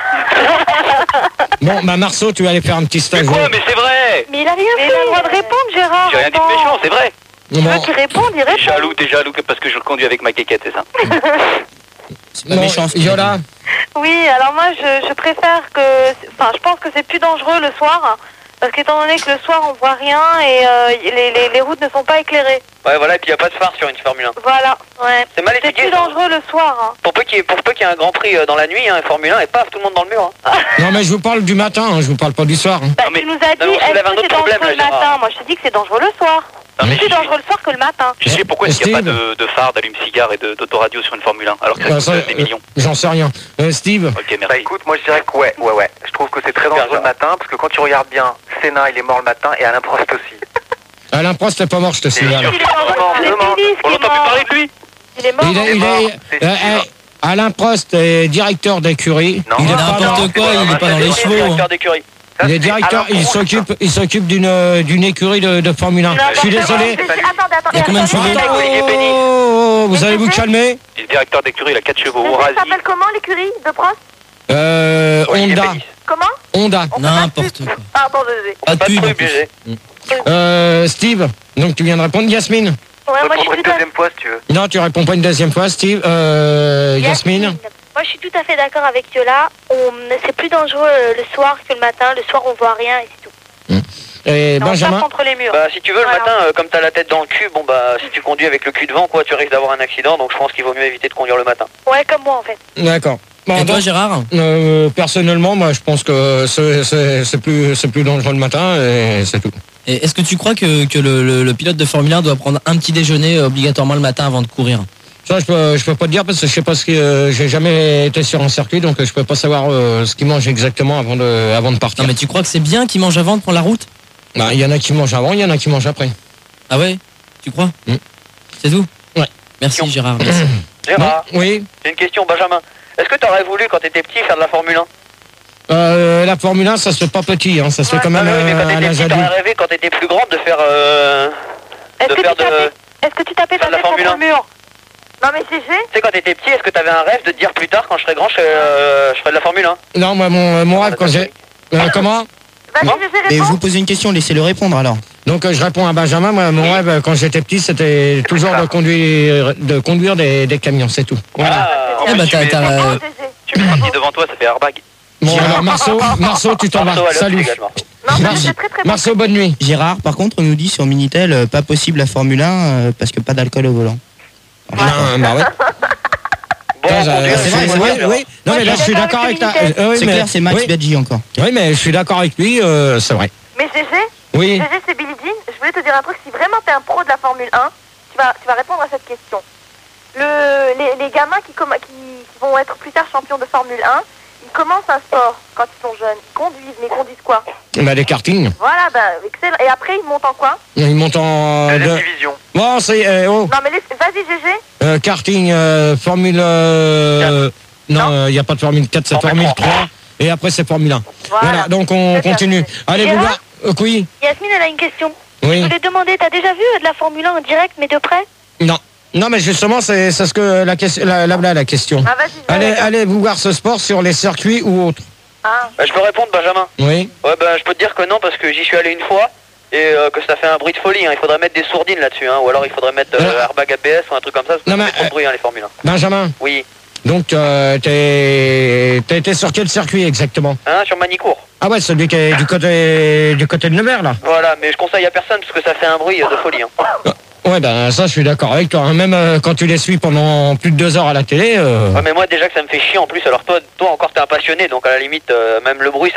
Bon, bah Marceau, tu vas aller faire un petit stage. Mais quoi? Mais c'est vrai! Mais il a rien fait. Il a le droit de répondre, Gérard. J'ai rien dit de méchant, c'est vrai. Tu veux qu'il réponde, il répond. T'es jaloux parce que je conduis avec ma quéquette, c'est ça? C'est pas méchant. Yola. Oui, alors moi je préfère que... Enfin, je pense que c'est plus dangereux le soir. Parce qu'étant donné que le soir on voit rien et les routes ne sont pas éclairées. Ouais, voilà, et puis il n'y a pas de phare sur une Formule 1. Voilà, ouais. C'est mal C'est expliqué. plus dangereux le soir. Hein. Pour peu qu'il y ait un grand prix dans la nuit, hein, Formule 1, et paf, tout le monde dans le mur. Hein. Non, mais je vous parle du matin, je vous parle pas du soir. Bah, tu nous as dit, est-ce que c'est dangereux le matin? Moi je te dis que c'est dangereux le soir. C'est plus dangereux le soir que le matin. Tu sais pourquoi est-ce qu'il n'y a pas de phare, d'allume-cigare et d'autoradio sur une Formule 1 alors que ça coûte des millions? J'en sais rien. Steve. Ok, merci. Bah écoute, moi je dirais que ouais. Je trouve que c'est très dangereux le matin parce que quand tu regardes bien, Senna il est mort le matin et Alain Prost aussi. Alain Prost n'est pas mort, je te signale. On n'entend plus parler de lui. Il est mort. Alain Prost est directeur d'écurie. Il est n'importe quoi, il n'est pas dans les chevaux. Directeur d'écurie. Il est directeur, il s'occupe d'une écurie de Formule 1. Je suis désolé. Attendez. Il y a combien de chevaux? Oh, vous allez vous calmer? Il est directeur d'écurie, il a 4 chevaux. Ça s'appelle comment l'écurie de Prost? Honda. Comment? Honda. N'importe quoi. Pardon, désolé. Pas de pub. Steve, donc tu viens de répondre. Yasmine? Ouais, moi je suis une deuxième fois si tu veux. Non, tu réponds pas une deuxième fois, Steve. Yasmine? Moi, je suis tout à fait d'accord avec Yola. C'est plus dangereux le soir que le matin. Le soir, on voit rien et c'est tout. Et Benjamin? contre les murs. Bah si tu veux le matin, comme t'as la tête dans le cul, bon bah si tu conduis avec le cul devant, quoi, tu risques d'avoir un accident. Donc je pense qu'il vaut mieux éviter de conduire le matin. Ouais, comme moi en fait. D'accord. Et toi, Gérard? Personnellement, moi, je pense que c'est plus dangereux le matin et c'est tout. Et est-ce que tu crois que le pilote de Formule 1 doit prendre un petit déjeuner obligatoirement le matin avant de courir? Ça, je peux pas te dire parce que je sais pas j'ai jamais été sur un circuit, donc je peux pas savoir ce qu'il mange exactement avant de partir. Non, mais tu crois que c'est bien qu'il mange avant de prendre la route? Bah, il y en a qui mangent avant, il y en a qui mangent après. Ah ouais? Tu crois? C'est tout? Ouais. Merci Gérard. Merci. Gérard, oui. J'ai une question, Benjamin. Est-ce que t'aurais voulu quand t'étais petit faire de la Formule 1? La Formule 1, ça se fait pas petit, hein, ça se fait quand même mais quand à t'étais l'âge petit, adulte. t'aurais rêvé quand t'étais plus grande de faire Est-ce que tu tapais ta tête contre le mur? Non mais GG. Tu sais, quand t'étais petit, est-ce que t'avais un rêve de te dire plus tard, quand je serai grand, je ferai de la Formule 1? Non, moi, mon rêve, quand j'ai... Comment? Mais vous posez une question, laissez-le répondre alors. Donc je réponds à Benjamin, moi, mon rêve quand j'étais petit, c'était toujours de conduire des camions, c'est tout. Voilà. Tu mets un devant toi, ça fait airbag. Bon, alors Marceau, tu t'en vas. Salut. Marceau, bonne nuit. Gérard, par contre, on nous dit sur Minitel, pas possible la Formule 1 parce que pas d'alcool au volant. Bah ouais. C'est vrai, oui. Non mais là je suis d'accord avec ta... C'est clair, c'est Max Biaggi encore. Oui mais je suis d'accord avec lui, c'est vrai. Mais GG, oui. GG c'est Billie Jean, je voulais te dire un truc, si vraiment t'es un pro de la Formule 1, tu vas répondre à cette question. Les gamins qui vont être plus tard champions de Formule 1, ils commencent un sport quand ils sont jeunes, ils conduisent, mais ils conduisent quoi? Bah des kartings. Voilà, bah excellent. Et après ils montent en quoi? Ils montent en... division. Bon c'est... Non mais vas-y GG. Karting, Formule... non, il n'y a pas de Formule 4, c'est Formule 3. Et après c'est Formule 1. Voilà, donc on continue. Allez, vous gars. Oui. Yasmine, elle a une question. Oui. Je voulais demander, t'as déjà vu de la Formule 1 en direct, mais de près? Non. Non, mais justement, c'est ce que la question. La question. Ah, vas-y. Allez vous voir ce sport sur les circuits ou autres. Ah. Je peux répondre, Benjamin? Oui. Ouais, je peux te dire que non, parce que j'y suis allé une fois et que ça fait un bruit de folie. Hein. Il faudrait mettre des sourdines là-dessus, hein, ou alors il faudrait mettre airbag ABS ou un truc comme ça. Ça fait trop de bruit, hein, les Formule 1. Benjamin. Oui. Donc, t'as été sur quel circuit exactement? Sur Manicourt. Ah ouais, celui qui est du côté de Nevers, là. Voilà, mais je conseille à personne parce que ça fait un bruit de folie. Hein. Ouais, ça, je suis d'accord avec toi. Même quand tu les suis pendant plus de 2 heures à la télé. Ouais, mais moi, déjà que ça me fait chier en plus. Alors, toi encore, t'es un passionné, donc à la limite, même le bruit,